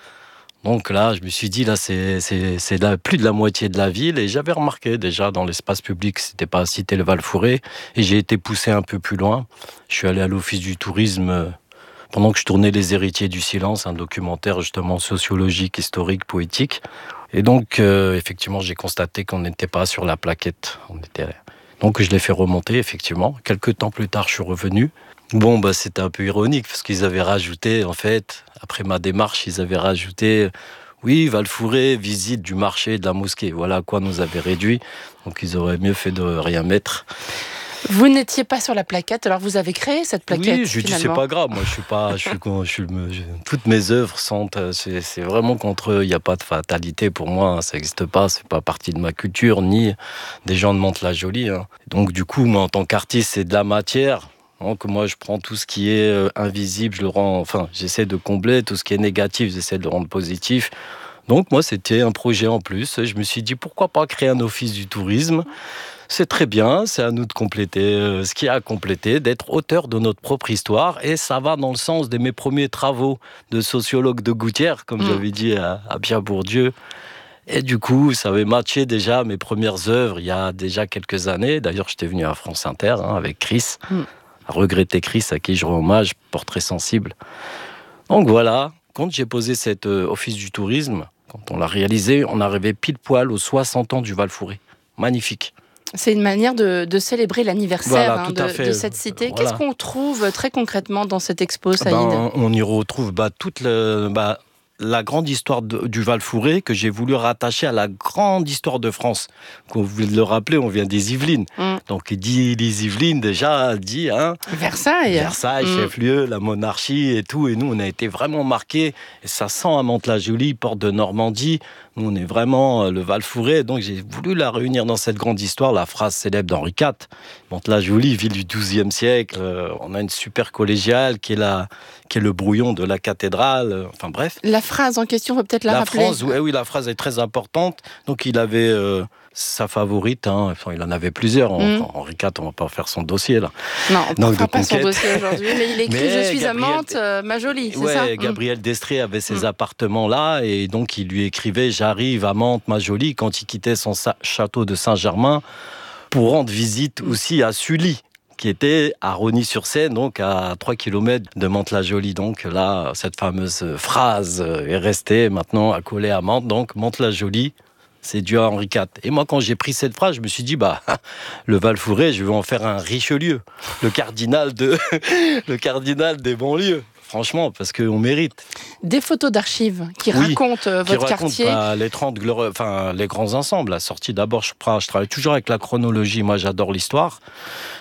Donc là, je me suis dit, là, c'est, c'est, c'est là, plus de la moitié de la ville. Et j'avais remarqué déjà dans l'espace public, c'était pas cité le Val-Fouré. Et j'ai été poussé un peu plus loin. Je suis allé à l'office du tourisme pendant que je tournais Les Héritiers du Silence, un documentaire justement sociologique, historique, poétique. Et donc, euh, effectivement, j'ai constaté qu'on n'était pas sur la plaquette. On était... Donc, je l'ai fait remonter, effectivement. Quelques temps plus tard, je suis revenu. Bon, bah, c'était un peu ironique, parce qu'ils avaient rajouté, en fait, après ma démarche, ils avaient rajouté, oui, Val-Fouré, visite du marché et de la mosquée. Voilà à quoi nous avait réduit. Donc, ils auraient mieux fait de rien mettre. Vous n'étiez pas sur la plaquette, alors vous avez créé cette plaquette. Oui, je dis c'est pas grave. Moi, je suis pas, je suis, je suis, je, toutes mes œuvres sont, c'est, c'est vraiment contre eux. Il n'y a pas de fatalité pour moi. Ça n'existe pas. C'est pas partie de ma culture ni des gens de Mantes-la-Jolie. Hein. Donc, du coup, moi, en tant qu'artiste, c'est de la matière. Donc, moi, je prends tout ce qui est euh, invisible, je le rends, enfin, j'essaie de combler. Tout ce qui est négatif, j'essaie de le rendre positif. Donc, moi, c'était un projet en plus. Je me suis dit, pourquoi pas créer un office du tourisme ? C'est très bien, c'est à nous de compléter euh, ce qu'il y a à compléter, d'être auteur de notre propre histoire. Et ça va dans le sens de mes premiers travaux de sociologue de Gouttière, comme mmh. j'avais dit à, à Pierre Bourdieu. Et du coup, ça avait matché déjà mes premières œuvres il y a déjà quelques années. D'ailleurs, j'étais venu à France Inter hein, avec Chris, mmh. à regretter Chris, à qui je rends hommage, portrait sensible. Donc voilà, quand j'ai posé cet euh, office du tourisme, quand on l'a réalisé, on arrivait pile poil aux soixante ans du Val-Fouré. Magnifique. C'est une manière de, de célébrer l'anniversaire voilà, hein, de, de cette cité. Voilà. Qu'est-ce qu'on trouve très concrètement dans cette expo, Saïd ? ben, On y retrouve bah, toute le, bah, la grande histoire de, du Val-Fouré que j'ai voulu rattacher à la grande histoire de France. Comme vous le rappelez, on vient des Yvelines. Mm. Donc, il dit les Yvelines, déjà, dit... Hein, Versailles. Versailles, mm. chef-lieu, la monarchie et tout. Et nous, on a été vraiment marqués. Et ça sent à Mantes-la-Jolie, porte de Normandie. Nous, on est vraiment le Val-Fouré. Donc, j'ai voulu la réunir dans cette grande histoire, la phrase célèbre d'Henri quatre. Mantes-la-Jolie, ville du douzième siècle. Euh, on a une super collégiale qui est, la, qui est le brouillon de la cathédrale. Euh, enfin, bref. La phrase en question, on va peut-être la, la rappeler. Phrase, oui, oui, la phrase est très importante. Donc, il avait euh, sa favorite. Hein. Enfin, il en avait plusieurs. Mm. Henri quatre, on ne va pas faire son dossier, là. Non, on ne fera pas son dossier aujourd'hui. Mais il écrit mais « Je suis Gabriel... à Mantes, euh, ma jolie », c'est ouais, ça Gabriel mm. Destré avait ses mm. appartements-là. Et donc, il lui écrivait « J'arrive à Mantes, ma jolie », quand il quittait son sa- château de Saint-Germain pour rendre visite mm. aussi à Sully, qui était à Rosny-sur-Seine, donc à trois kilomètres de Mantes-la-Jolie. Donc là, cette fameuse phrase est restée maintenant accolée à Mantes. Donc Mantes-la-Jolie, c'est dû à Henri quatre. Et moi, quand j'ai pris cette phrase, je me suis dit, bah, le Val-Fouré, je vais en faire un Richelieu, le cardinal, de... le cardinal des banlieues. Franchement, parce qu'on mérite. Des photos d'archives qui oui, racontent euh, votre qui quartier. Racontent, bah, les trente glorieux, enfin les grands ensembles. La sortie d'abord, je, je travaille toujours avec la chronologie. Moi, j'adore l'histoire.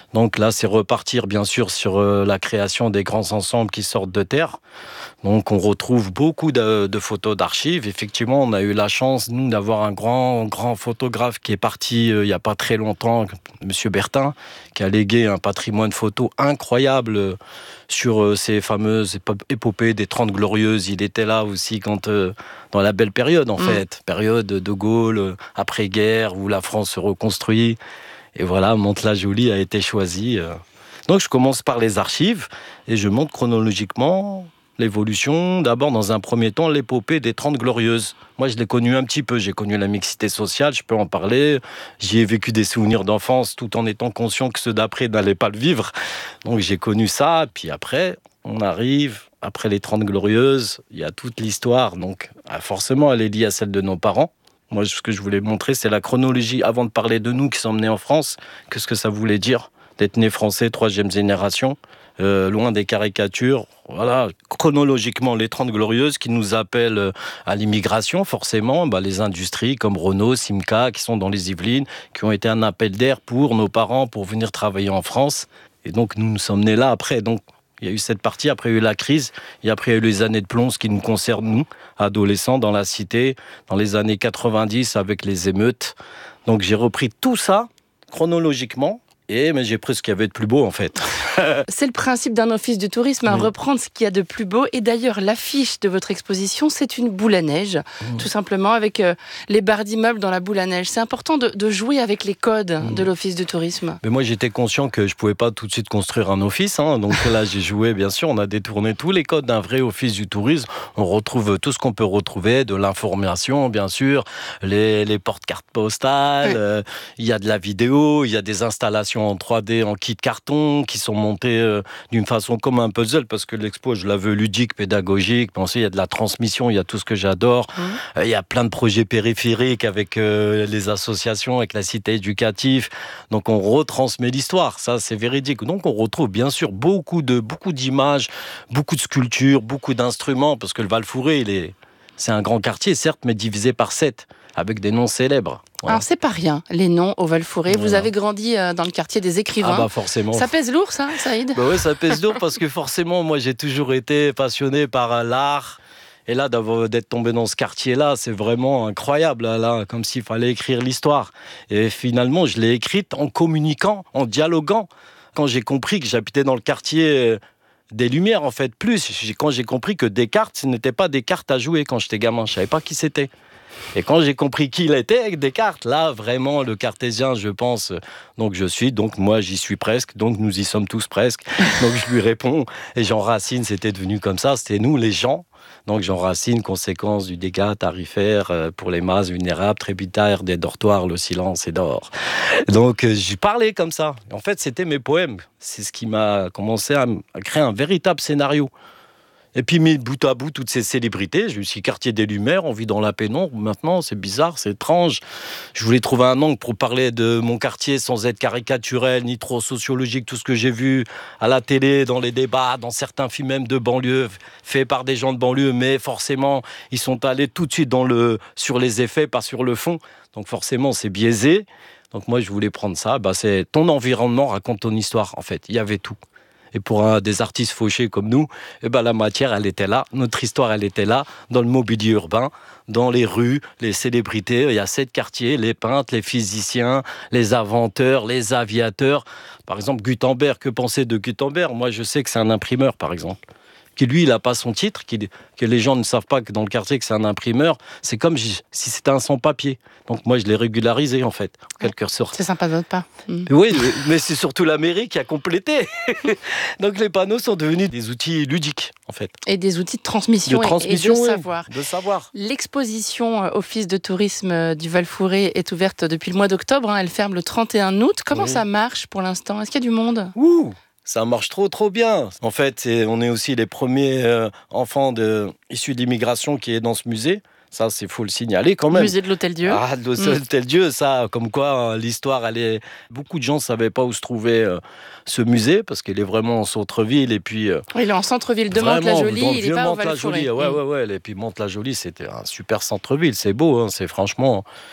Donc là, c'est repartir bien sûr sur euh, la création des grands ensembles qui sortent de terre. Donc on retrouve beaucoup de, de photos d'archives. Effectivement, on a eu la chance, nous, d'avoir un grand, grand photographe qui est parti euh, il n'y a pas très longtemps, Monsieur Bertin, qui a légué un patrimoine photo incroyable euh, sur euh, ces fameuses épopées des Trente Glorieuses. Il était là aussi quand, euh, dans la belle période, en mmh. fait. Période de Gaulle, euh, après-guerre, où la France se reconstruit. Et voilà, Mantes-la-Jolie a été choisi. Donc je commence par les archives et je montre chronologiquement l'évolution. D'abord, dans un premier temps, l'épopée des Trente Glorieuses. Moi, je l'ai connue un petit peu. J'ai connu la mixité sociale, je peux en parler. J'y ai vécu des souvenirs d'enfance tout en étant conscient que ceux d'après n'allaient pas le vivre. Donc j'ai connu ça. Puis après, on arrive, après les Trente Glorieuses, il y a toute l'histoire. Donc forcément, elle est liée à celle de nos parents. Moi, ce que je voulais montrer, c'est la chronologie, avant de parler de nous qui sommes nés en France, qu'est-ce que ça voulait dire d'être né français, troisième génération, euh, loin des caricatures. Voilà, chronologiquement, les Trente Glorieuses qui nous appellent à l'immigration, forcément, bah, les industries comme Renault, Simca, qui sont dans les Yvelines, qui ont été un appel d'air pour nos parents, pour venir travailler en France. Et donc, nous nous sommes nés là après, donc... Il y a eu cette partie, après il y a eu la crise, et après il y a eu les années de plomb, ce qui nous concerne, nous, adolescents, dans la cité, dans les années quatre-vingt-dix, avec les émeutes. Donc j'ai repris tout ça, chronologiquement, et mais j'ai pris ce qu'il y avait de plus beau, en fait. C'est le principe d'un office du tourisme, à oui. reprendre ce qu'il y a de plus beau. Et d'ailleurs, l'affiche de votre exposition, c'est une boule à neige, mmh. tout simplement, avec euh, les barres d'immeubles dans la boule à neige. C'est important de, de jouer avec les codes mmh. de l'office du tourisme. Mais moi, j'étais conscient que je ne pouvais pas tout de suite construire un office. Hein, donc là, j'ai joué, bien sûr, on a détourné tous les codes d'un vrai office du tourisme. On retrouve tout ce qu'on peut retrouver, de l'information, bien sûr, les, les porte-cartes postales, il mmh. euh, y a de la vidéo, il y a des installations en trois D, en kit carton, qui sont montées euh, d'une façon comme un puzzle, parce que l'expo, je la veux ludique, pédagogique. Pensez, il y a de la transmission, il y a tout ce que j'adore. Mmh. Euh, il y a plein de projets périphériques avec euh, les associations, avec la cité éducative. Donc, on retransmet l'histoire. Ça, c'est véridique. Donc, on retrouve bien sûr beaucoup de beaucoup d'images, beaucoup de sculptures, beaucoup d'instruments, parce que le Val-Fouré, il est, c'est un grand quartier, certes, mais divisé par sept, avec des noms célèbres. Voilà. Alors, c'est pas rien, les noms au Val-Fouré. Voilà. Vous avez grandi dans le quartier des écrivains. Ah bah forcément. Ça pèse lourd, ça, Saïd ? Bah oui, ça pèse lourd parce que forcément, moi, j'ai toujours été passionné par l'art. Et là, d'être tombé dans ce quartier-là, c'est vraiment incroyable, là, comme s'il fallait écrire l'histoire. Et finalement, je l'ai écrite en communiquant, en dialoguant. Quand j'ai compris que j'habitais dans le quartier des Lumières, en fait, plus, quand j'ai compris que Descartes, ce n'était pas des cartes à jouer quand j'étais gamin. Je ne savais pas qui c'était. Et quand j'ai compris qui il était avec Descartes, là, vraiment, le cartésien, je pense, donc je suis, donc moi, j'y suis presque, donc nous y sommes tous presque. Donc je lui réponds, et Jean Racine, c'était devenu comme ça, c'était nous, les gens. Donc Jean Racine, conséquence du dégât tarifaire pour les masses vulnérables, tributaires des dortoirs, le silence est d'or. Donc j'ai parlé comme ça. En fait, c'était mes poèmes. C'est ce qui m'a commencé à créer un véritable scénario. Et puis, mis bout à bout, toutes ces célébrités, je suis quartier des Lumières, on vit dans la pénombre. Maintenant, c'est bizarre, c'est étrange. Je voulais trouver un angle pour parler de mon quartier sans être caricaturel, ni trop sociologique. Tout ce que j'ai vu à la télé, dans les débats, dans certains films même de banlieue, faits par des gens de banlieue, mais forcément, ils sont allés tout de suite dans le, sur les effets, pas sur le fond. Donc forcément, c'est biaisé. Donc moi, je voulais prendre ça. Bah, c'est ton environnement raconte ton histoire, en fait. Il y avait tout. Et pour un, des artistes fauchés comme nous, eh ben, la matière, elle était là. Notre histoire, elle était là, dans le mobilier urbain, dans les rues, les célébrités. Il y a sept quartiers, les peintres, les physiciens, les inventeurs, les aviateurs. Par exemple, Gutenberg, que penser de Gutenberg ? Moi, je sais que c'est un imprimeur, par exemple. Qui lui, il n'a pas son titre, qui, que les gens ne savent pas que dans le quartier que c'est un imprimeur. C'est comme si c'était un sans-papier. Donc moi, je l'ai régularisé, en fait, en quelque sorte. C'est sympa de votre part. Mmh. Oui, mais c'est surtout la mairie qui a complété. Donc les panneaux sont devenus des outils ludiques, en fait. Et des outils de transmission, de transmission et, et de oui, savoir. De savoir. L'exposition Office de tourisme du Val-Fouré est ouverte depuis le mois d'octobre. Hein. Elle ferme le trente et un août. Comment oui. ça marche pour l'instant ? Est-ce qu'il y a du monde ? Ouh, ça marche trop, trop bien. En fait, c'est, on est aussi les premiers euh, enfants de, issus d'immigration qui est dans ce musée. Ça, c'est faut le signaler quand même. Musée de l'Hôtel-Dieu. Ah, de l'Hôtel-Dieu, mmh. ça, comme quoi, l'histoire, elle est... Beaucoup de gens ne savaient pas où se trouvait euh, ce musée, parce qu'il est vraiment en centre-ville, et puis... Euh, il est en centre-ville de Mantes-la-Jolie, il n'est pas au Val-Fouré. Ouais, ouais, ouais. Et puis Mantes-la-Jolie, c'était un super centre-ville. C'est beau, hein, c'est franchement...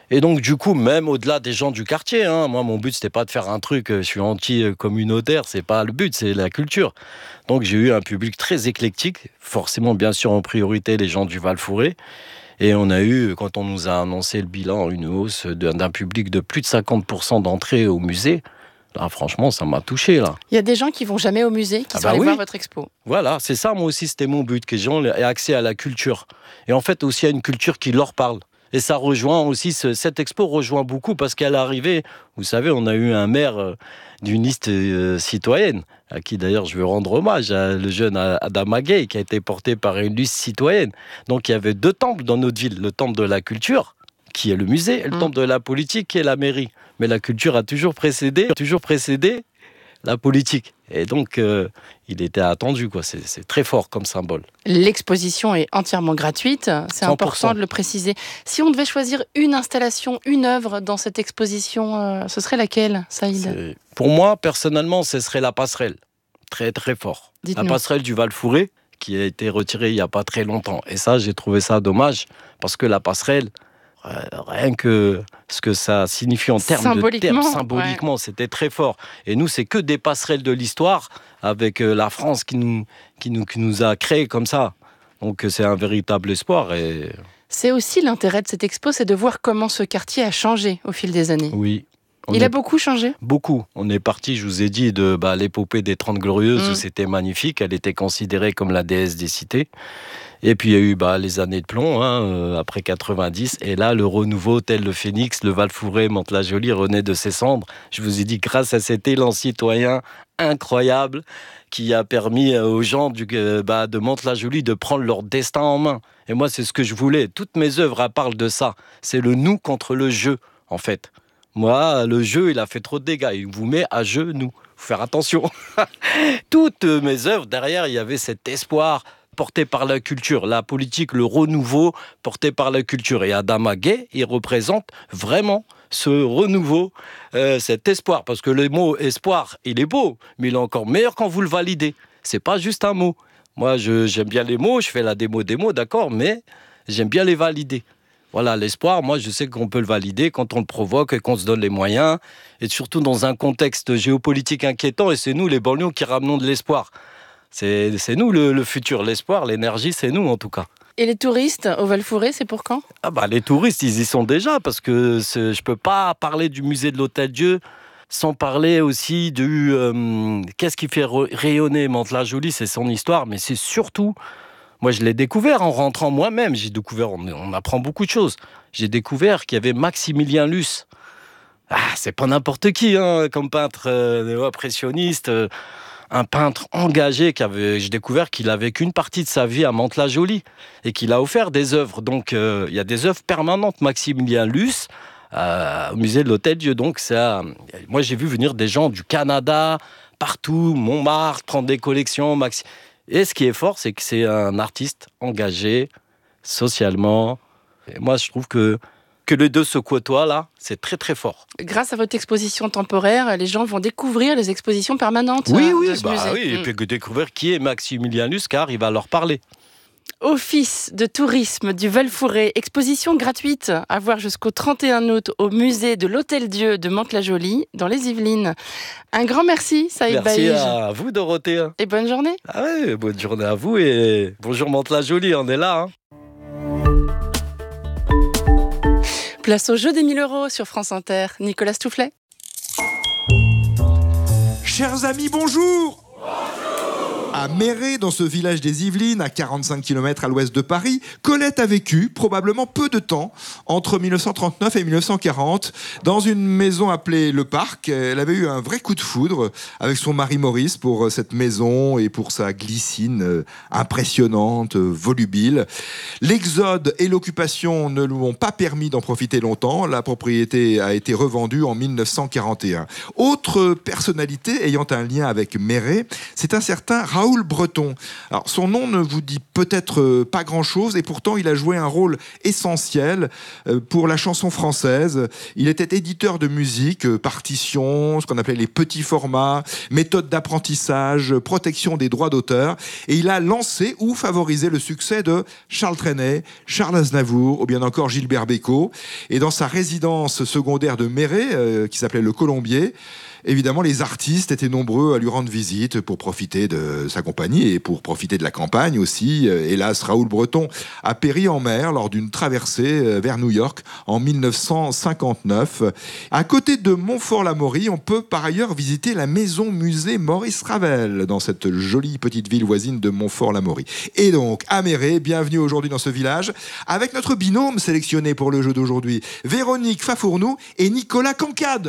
Et donc, du coup, même au-delà des gens du quartier, hein, moi, mon but, c'était pas de faire un truc, je suis anti-communautaire, c'est pas le but, c'est la culture. Donc, j'ai eu un public très éclectique, forcément, bien sûr, en priorité, les gens du Val-Fouré. Et on a eu, quand on nous a annoncé le bilan, une hausse d'un public de plus de cinquante pour cent d'entrée au musée. Là, franchement, ça m'a touché, là. Il y a des gens qui vont jamais au musée, qui ah sont bah allés oui. voir votre expo. Voilà, c'est ça, moi aussi, c'était mon but, que les gens aient accès à la culture. Et en fait, aussi à une culture qui leur parle. Et ça rejoint aussi, ce, cette expo rejoint beaucoup, parce qu'elle est arrivée, vous savez, on a eu un maire euh, d'une liste euh, citoyenne, à qui d'ailleurs je veux rendre hommage, à le jeune Adama Gaye, qui a été porté par une liste citoyenne. Donc il y avait deux temples dans notre ville, le temple de la culture, qui est le musée, et le mmh. temple de la politique, qui est la mairie. Mais la culture a toujours précédé, toujours précédé la politique. Et donc, euh, il était attendu, quoi. C'est, c'est très fort comme symbole. L'exposition est entièrement gratuite, c'est cent pour cent. important de le préciser. Si on devait choisir une installation, une œuvre dans cette exposition, euh, ce serait laquelle, Saïd ? C'est... Pour moi, personnellement, ce serait la passerelle. Très, très fort. Dites-nous. La passerelle du Val-Fouré, qui a été retirée il n'y a pas très longtemps. Et ça, j'ai trouvé ça dommage, parce que la passerelle, rien que ce que ça signifie en termes de termes, symboliquement, ouais. C'était très fort. Et nous, c'est que des passerelles de l'histoire avec la France qui nous, qui nous, qui nous a créés comme ça. Donc c'est un véritable espoir. Et... C'est aussi l'intérêt de cette expo, c'est de voir comment ce quartier a changé au fil des années. Oui. Il a beaucoup changé ? Beaucoup. On est parti, je vous ai dit, de bah, l'épopée des Trente Glorieuses, mmh. où c'était magnifique. Elle était considérée comme la déesse des cités. Et puis il y a eu bah, les années de plomb, hein, euh, après quatre-vingt-dix. Et là, le renouveau, tel le phénix, le Val-Fouré, Mantes-la-Jolie renaît de ses cendres. Je vous ai dit, grâce à cet élan citoyen incroyable qui a permis aux gens du, euh, bah, de Mantes-la-Jolie de prendre leur destin en main. Et moi, c'est ce que je voulais. Toutes mes œuvres elles parlent de ça. C'est le nous contre le je, en fait. Moi, le jeu, il a fait trop de dégâts. Il vous met à genoux. Faut faire attention. Toutes mes œuvres, derrière, il y avait cet espoir porté par la culture, la politique, le renouveau porté par la culture. Et Adama Gaye, il représente vraiment ce renouveau, euh, cet espoir. Parce que le mot espoir, il est beau, mais il est encore meilleur quand vous le validez. C'est pas juste un mot. Moi, je, j'aime bien les mots, je fais la démo des mots, d'accord, mais j'aime bien les valider. Voilà, l'espoir, moi, je sais qu'on peut le valider quand on le provoque et qu'on se donne les moyens, et surtout dans un contexte géopolitique inquiétant, et c'est nous, les banlieues, qui ramenons de l'espoir. C'est, c'est nous, le, le futur, l'espoir, l'énergie, c'est nous, en tout cas. Et les touristes au Val-Fouré, c'est pour quand ? Ah bah, les touristes, ils y sont déjà, parce que c'est, je peux pas parler du musée de l'Hôtel-Dieu sans parler aussi du... Euh, qu'est-ce qui fait rayonner Mantes-la-Jolie, c'est son histoire, mais c'est surtout... Moi, je l'ai découvert en rentrant moi-même. J'ai découvert, on, on apprend beaucoup de choses. J'ai découvert qu'il y avait Maximilien Luce. Ah, c'est pas n'importe qui, hein, comme peintre euh, impressionniste, euh, un peintre engagé. Qui avait, j'ai découvert qu'il a vécu une partie de sa vie à Mantes-la-Jolie et qu'il a offert des œuvres. Donc, euh, il y a des œuvres permanentes. Maximilien Luce, euh, au musée de l'Hôtel-Dieu. Donc, ça, moi, j'ai vu venir des gens du Canada, partout, Montmartre, prendre des collections. Maxi... Et ce qui est fort, c'est que c'est un artiste engagé socialement. Et moi, je trouve que, que les deux se côtoient, là, c'est très, très fort. Grâce à votre exposition temporaire, les gens vont découvrir les expositions permanentes oui, de oui, ce bah musée. Oui, et mmh. puis découvrir qui est Maximilien Luce, car il va leur parler. Office de tourisme du Val-Fouré, exposition gratuite à voir jusqu'au trente et un août au musée de l'Hôtel-Dieu de Mantes-la-Jolie, dans les Yvelines. Un grand merci, Saïd Baïj. Merci à vous, Dorothée. Et bonne journée. Ah oui, bonne journée à vous et bonjour Mantes-la-Jolie, on est là. Hein. Place au jeu des mille euros sur France Inter. Nicolas Stoufflet. Chers amis, bonjour. À Méret, dans ce village des Yvelines, à quarante-cinq kilomètres à l'ouest de Paris, Colette a vécu probablement peu de temps, entre mille neuf cent trente-neuf et mille neuf cent quarante, dans une maison appelée Le Parc. Elle avait eu un vrai coup de foudre avec son mari Maurice pour cette maison et pour sa glycine impressionnante, volubile. L'exode et l'occupation ne lui ont pas permis d'en profiter longtemps. La propriété a été revendue en mille neuf cent quarante et un. Autre personnalité ayant un lien avec Méret, c'est un certain Raoul Raoul Breton. Alors, son nom ne vous dit peut-être pas grand-chose, et pourtant il a joué un rôle essentiel pour la chanson française. Il était éditeur de musique, partition, ce qu'on appelait les petits formats, méthode d'apprentissage, protection des droits d'auteur, et il a lancé ou favorisé le succès de Charles Trenet, Charles Aznavour, ou bien encore Gilbert Bécaud. Et dans sa résidence secondaire de Méret, euh, qui s'appelait le Colombier, évidemment, les artistes étaient nombreux à lui rendre visite pour profiter de sa compagnie et pour profiter de la campagne aussi. Hélas, Raoul Breton a péri en mer lors d'une traversée vers New York en mille neuf cent cinquante-neuf. À côté de Montfort-l'Amaury, on peut par ailleurs visiter la maison-musée Maurice Ravel dans cette jolie petite ville voisine de Montfort-l'Amaury. Et donc, à Méret, bienvenue aujourd'hui dans ce village avec notre binôme sélectionné pour le jeu d'aujourd'hui, Véronique Fafournou et Nicolas Cancade.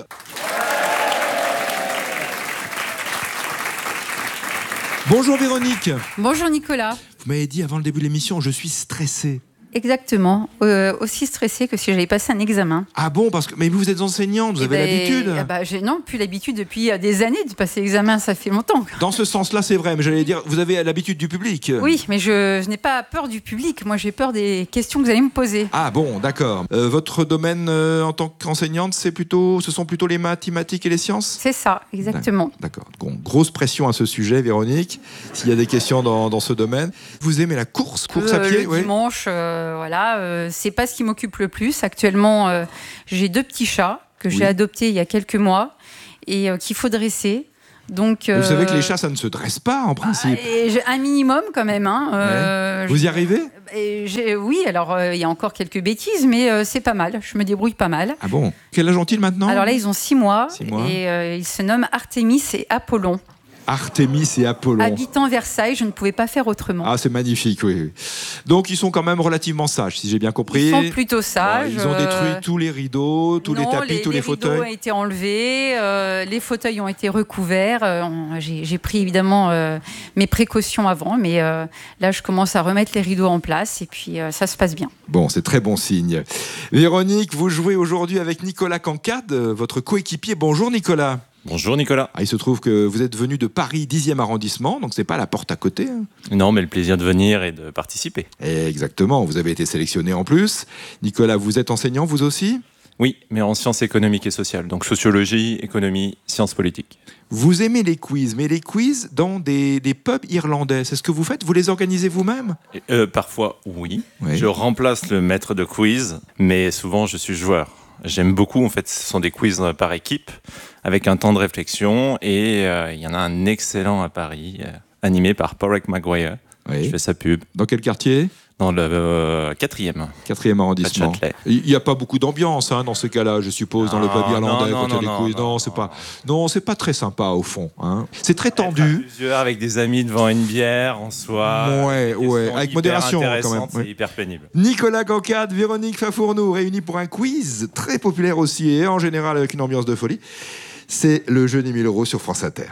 Bonjour Véronique. Bonjour Nicolas. Vous m'avez dit avant le début de l'émission, je suis stressé. Exactement, euh, aussi stressée que si j'allais passer un examen. Ah bon, parce que mais vous êtes enseignante, vous et avez ben, l'habitude. Eh ben, j'ai non plus l'habitude depuis des années de passer l'examen, ça fait longtemps. Dans ce sens-là, c'est vrai, mais j'allais dire, vous avez l'habitude du public. Oui, mais je, je n'ai pas peur du public, moi j'ai peur des questions que vous allez me poser. Ah bon, d'accord. Euh, votre domaine euh, en tant qu'enseignante, c'est plutôt, ce sont plutôt les mathématiques et les sciences ? C'est ça, exactement. D'accord. Bon, grosse pression à ce sujet, Véronique. S'il y a des questions dans, dans ce domaine, vous aimez la course, course euh, à pied, le oui. dimanche, euh, voilà. Euh, c'est pas ce qui m'occupe le plus. Actuellement, euh, j'ai deux petits chats que j'ai oui. adoptés il y a quelques mois et euh, qu'il faut dresser. Donc, euh, vous savez que les chats, ça ne se dresse pas en principe. Et j'ai un minimum quand même. Hein. Euh, ouais. Vous y arrivez ? et j'ai, Oui, alors euh, il y a encore quelques bêtises, mais euh, c'est pas mal. Je me débrouille pas mal. Ah bon ? Quel âge ont-ils maintenant ? Alors là, ils ont six mois, six mois. et euh, ils se nomment Artémis et Apollon. Artémis et Apollon. Habitant Versailles, je ne pouvais pas faire autrement. Ah, c'est magnifique, oui. Donc, ils sont quand même relativement sages, si j'ai bien compris. Ils sont plutôt sages. Bon, ils ont détruit euh... tous les rideaux, tous non, les tapis, les, tous les, les fauteuils. Les rideaux ont été enlevés, euh, les fauteuils ont été recouverts. Euh, on, j'ai, j'ai pris évidemment euh, mes précautions avant, mais euh, là, je commence à remettre les rideaux en place et puis euh, ça se passe bien. Bon, c'est très bon signe. Véronique, vous jouez aujourd'hui avec Nicolas Cancade, votre coéquipier. Bonjour Nicolas. Bonjour Nicolas. Ah, il se trouve que vous êtes venu de Paris dixième arrondissement, donc c'est pas la porte à côté. Hein. Non, mais le plaisir de venir et de participer. Exactement, vous avez été sélectionné en plus. Nicolas, vous êtes enseignant vous aussi ? Oui, mais en sciences économiques et sociales, donc sociologie, économie, sciences politiques. Vous aimez les quiz, mais les quiz dans des, des pubs irlandais, c'est ce que vous faites ? Vous les organisez vous-même ? euh, Parfois, oui. oui. Je remplace le maître de quiz, mais souvent je suis joueur. J'aime beaucoup, en fait, ce sont des quiz par équipe, avec un temps de réflexion, et euh, il y en a un excellent à Paris, euh, animé par Porrick Maguire. Oui. Je fais sa pub. Dans quel quartier ? Dans le euh, quatrième. Quatrième arrondissement. Il n'y a pas beaucoup d'ambiance hein, dans ce cas-là, je suppose, dans non, le pub irlandais. Non, non, non, non, quiz. non, non, c'est pas, non, c'est pas très sympa au fond. Hein. C'est très tendu. Plusieurs avec des amis devant une bière en soi. Ouais, ouais, avec modération quand même. C'est ouais. hyper pénible. Nicolas Cancade, Véronique Fafournou réunis pour un quiz très populaire aussi et en général avec une ambiance de folie. C'est le jeu des mille euros sur France Inter.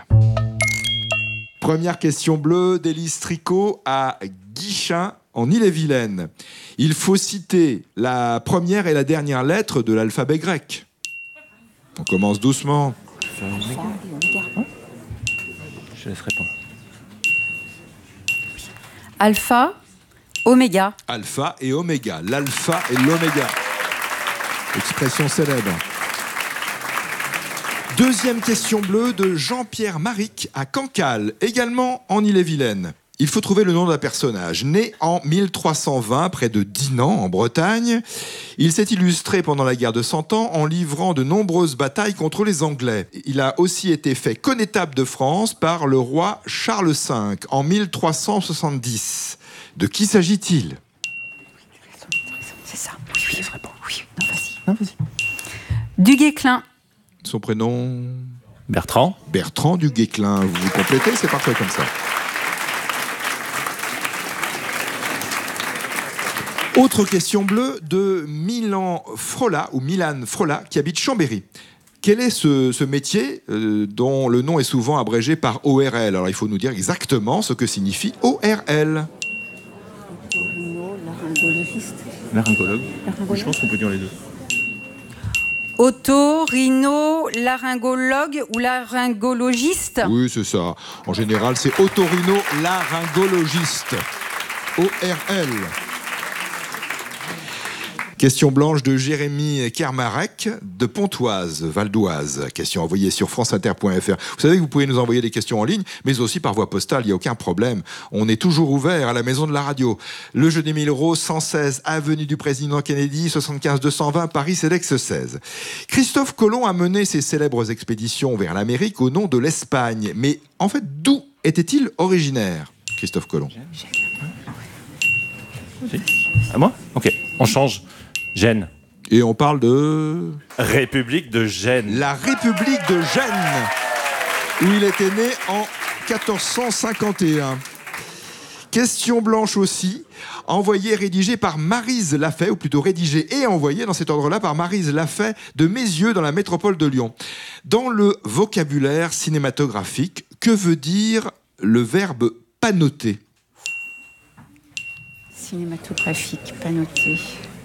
Première question bleue d'Élise Tricot à Guichin en Ille-et-Vilaine. Il faut citer la première et la dernière lettre de l'alphabet grec. On commence doucement. Je laisse répondre. Alpha, oméga. Alpha et oméga. L'alpha et l'oméga. Expression célèbre. Deuxième question bleue de Jean-Pierre Maric à Cancale, également en Ille-et-Vilaine. Il faut trouver le nom d'un personnage. Né en mille trois cent vingt, près de Dinan, en Bretagne, il s'est illustré pendant la guerre de Cent Ans en livrant de nombreuses batailles contre les Anglais. Il a aussi été fait connétable de France par le roi Charles cinq en mille trois cent soixante-dix. De qui s'agit-il ? C'est ça. Oui, oui, vraiment. Oui, non, vas-y. Non, vas-y. Du Guesclin. Son prénom ? Bertrand. Bertrand du Guesclin. Vous vous complétez, c'est parfait comme ça. Autre question bleue de Milan Frola, ou Milan Frola, qui habite Chambéry. Quel est ce, ce métier euh, dont le nom est souvent abrégé par O R L ? Alors il faut nous dire exactement ce que signifie O R L. Laryngologue. Je pense qu'on peut dire les deux. Otorino-laryngologue ou laryngologiste. Oui, c'est ça. En général, c'est otorino-laryngologiste. O R L. Question blanche de Jérémy Kermarek de Pontoise, Val d'Oise. Question envoyée sur franceinter point f r. Vous savez que vous pouvez nous envoyer des questions en ligne, mais aussi par voie postale, il n'y a aucun problème. On est toujours ouvert à la maison de la radio. Le jeu des mille euros, cent seize avenue du Président Kennedy, soixante-quinze deux cent vingt, Paris, Sélex seize. Christophe Colomb a mené ses célèbres expéditions vers l'Amérique au nom de l'Espagne. Mais en fait, d'où était-il originaire, Christophe Colomb? À moi? Ok, on change. Gênes. Et on parle de... République de Gênes. La République de Gênes, où il était né en quatorze cent cinquante et un. Question blanche aussi, envoyée, rédigée par Maryse Lafay, ou plutôt rédigée et envoyée dans cet ordre-là par Maryse Lafay de Mézieux dans la métropole de Lyon. Dans le vocabulaire cinématographique, que veut dire le verbe panoter? Cinématographique, panoter.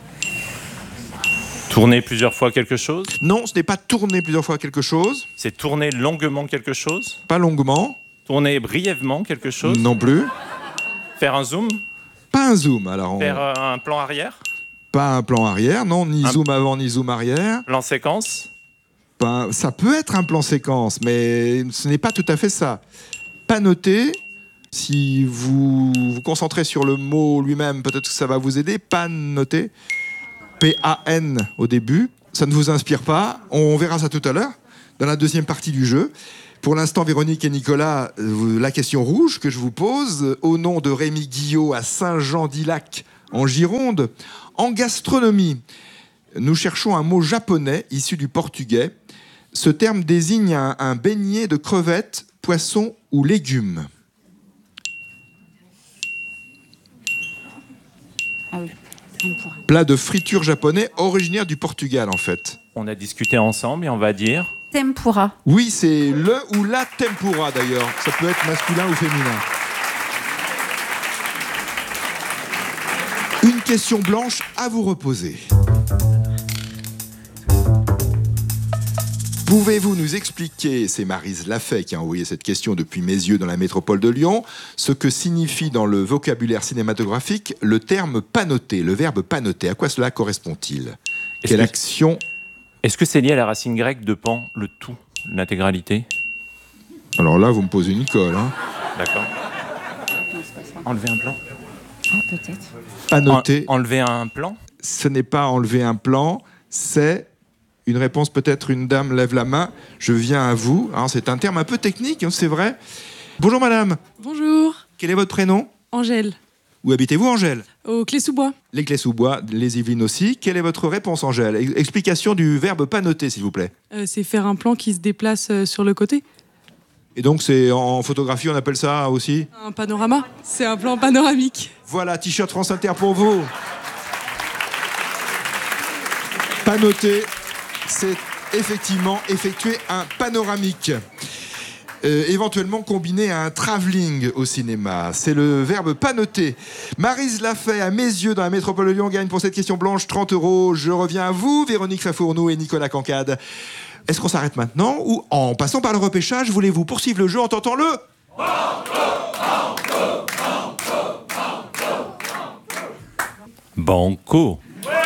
Tourner plusieurs fois quelque chose? Non, ce n'est pas tourner plusieurs fois quelque chose. C'est tourner longuement quelque chose? Pas longuement. Tourner brièvement quelque chose? Non plus. Faire un zoom? Pas un zoom, alors. On... Faire un plan arrière? Pas un plan arrière, non, ni un... zoom avant, ni zoom arrière. Plan séquence? Pas... Ça peut être un plan séquence, mais ce n'est pas tout à fait ça. Panoter, si vous vous concentrez sur le mot lui-même, peut-être que ça va vous aider. Panoter. P A N au début, ça ne vous inspire pas, on verra ça tout à l'heure, dans la deuxième partie du jeu. Pour l'instant, Véronique et Nicolas, la question rouge que je vous pose, au nom de Rémi Guillot à Saint-Jean-d'Ilac, en Gironde, en gastronomie, nous cherchons un mot japonais issu du portugais. Ce terme désigne un, un beignet de crevettes, poissons ou légumes. Ah oui. Plat de friture japonais originaire du Portugal, en fait. On a discuté ensemble et on va dire... Tempura. Oui, c'est le ou la tempura, d'ailleurs. Ça peut être masculin ou féminin. Une question blanche à vous reposer. Pouvez-vous nous expliquer, c'est Maryse Lafay qui a envoyé cette question depuis Mézieux dans la métropole de Lyon, ce que signifie dans le vocabulaire cinématographique le terme panoter, le verbe panoter? À quoi cela correspond-il? Quelle que, action? Est-ce que c'est lié à la racine grecque de pan, le tout, l'intégralité? Alors là, vous me posez une colle. Hein. D'accord. Enlever un plan? Ah, peut-être. Panoter. En, enlever un plan? Ce n'est pas enlever un plan, c'est... Une réponse, peut-être une dame lève la main. Je viens à vous. Alors, c'est un terme un peu technique, hein, c'est vrai. Bonjour madame. Bonjour. Quel est votre prénom? Angèle. Où habitez-vous, Angèle? Au Clé-sous-Bois. Les Clés-sous-Bois, les Yvelines aussi. Quelle est votre réponse, Angèle? Explication du verbe panoter, s'il vous plaît. Euh, c'est faire un plan qui se déplace euh, sur le côté. Et donc, c'est en photographie, on appelle ça aussi? Un panorama. C'est un plan panoramique. Voilà, t-shirt France Inter pour vous. Panoter, c'est effectivement effectuer un panoramique. Euh, éventuellement combiné à un travelling au cinéma. C'est le verbe panoter. Maryse Lafay, à Mézieux, dans la métropole de Lyon, gagne pour cette question blanche trente euros. Je reviens à vous, Véronique Fafournou et Nicolas Cancade. Est-ce qu'on s'arrête maintenant ou en passant par le repêchage, voulez-vous poursuivre le jeu en tentant le... Banco.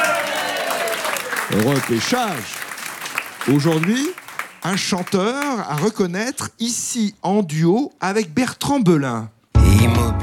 Repêchage. Aujourd'hui, un chanteur à reconnaître ici en duo avec Bertrand Belin. Immobilier.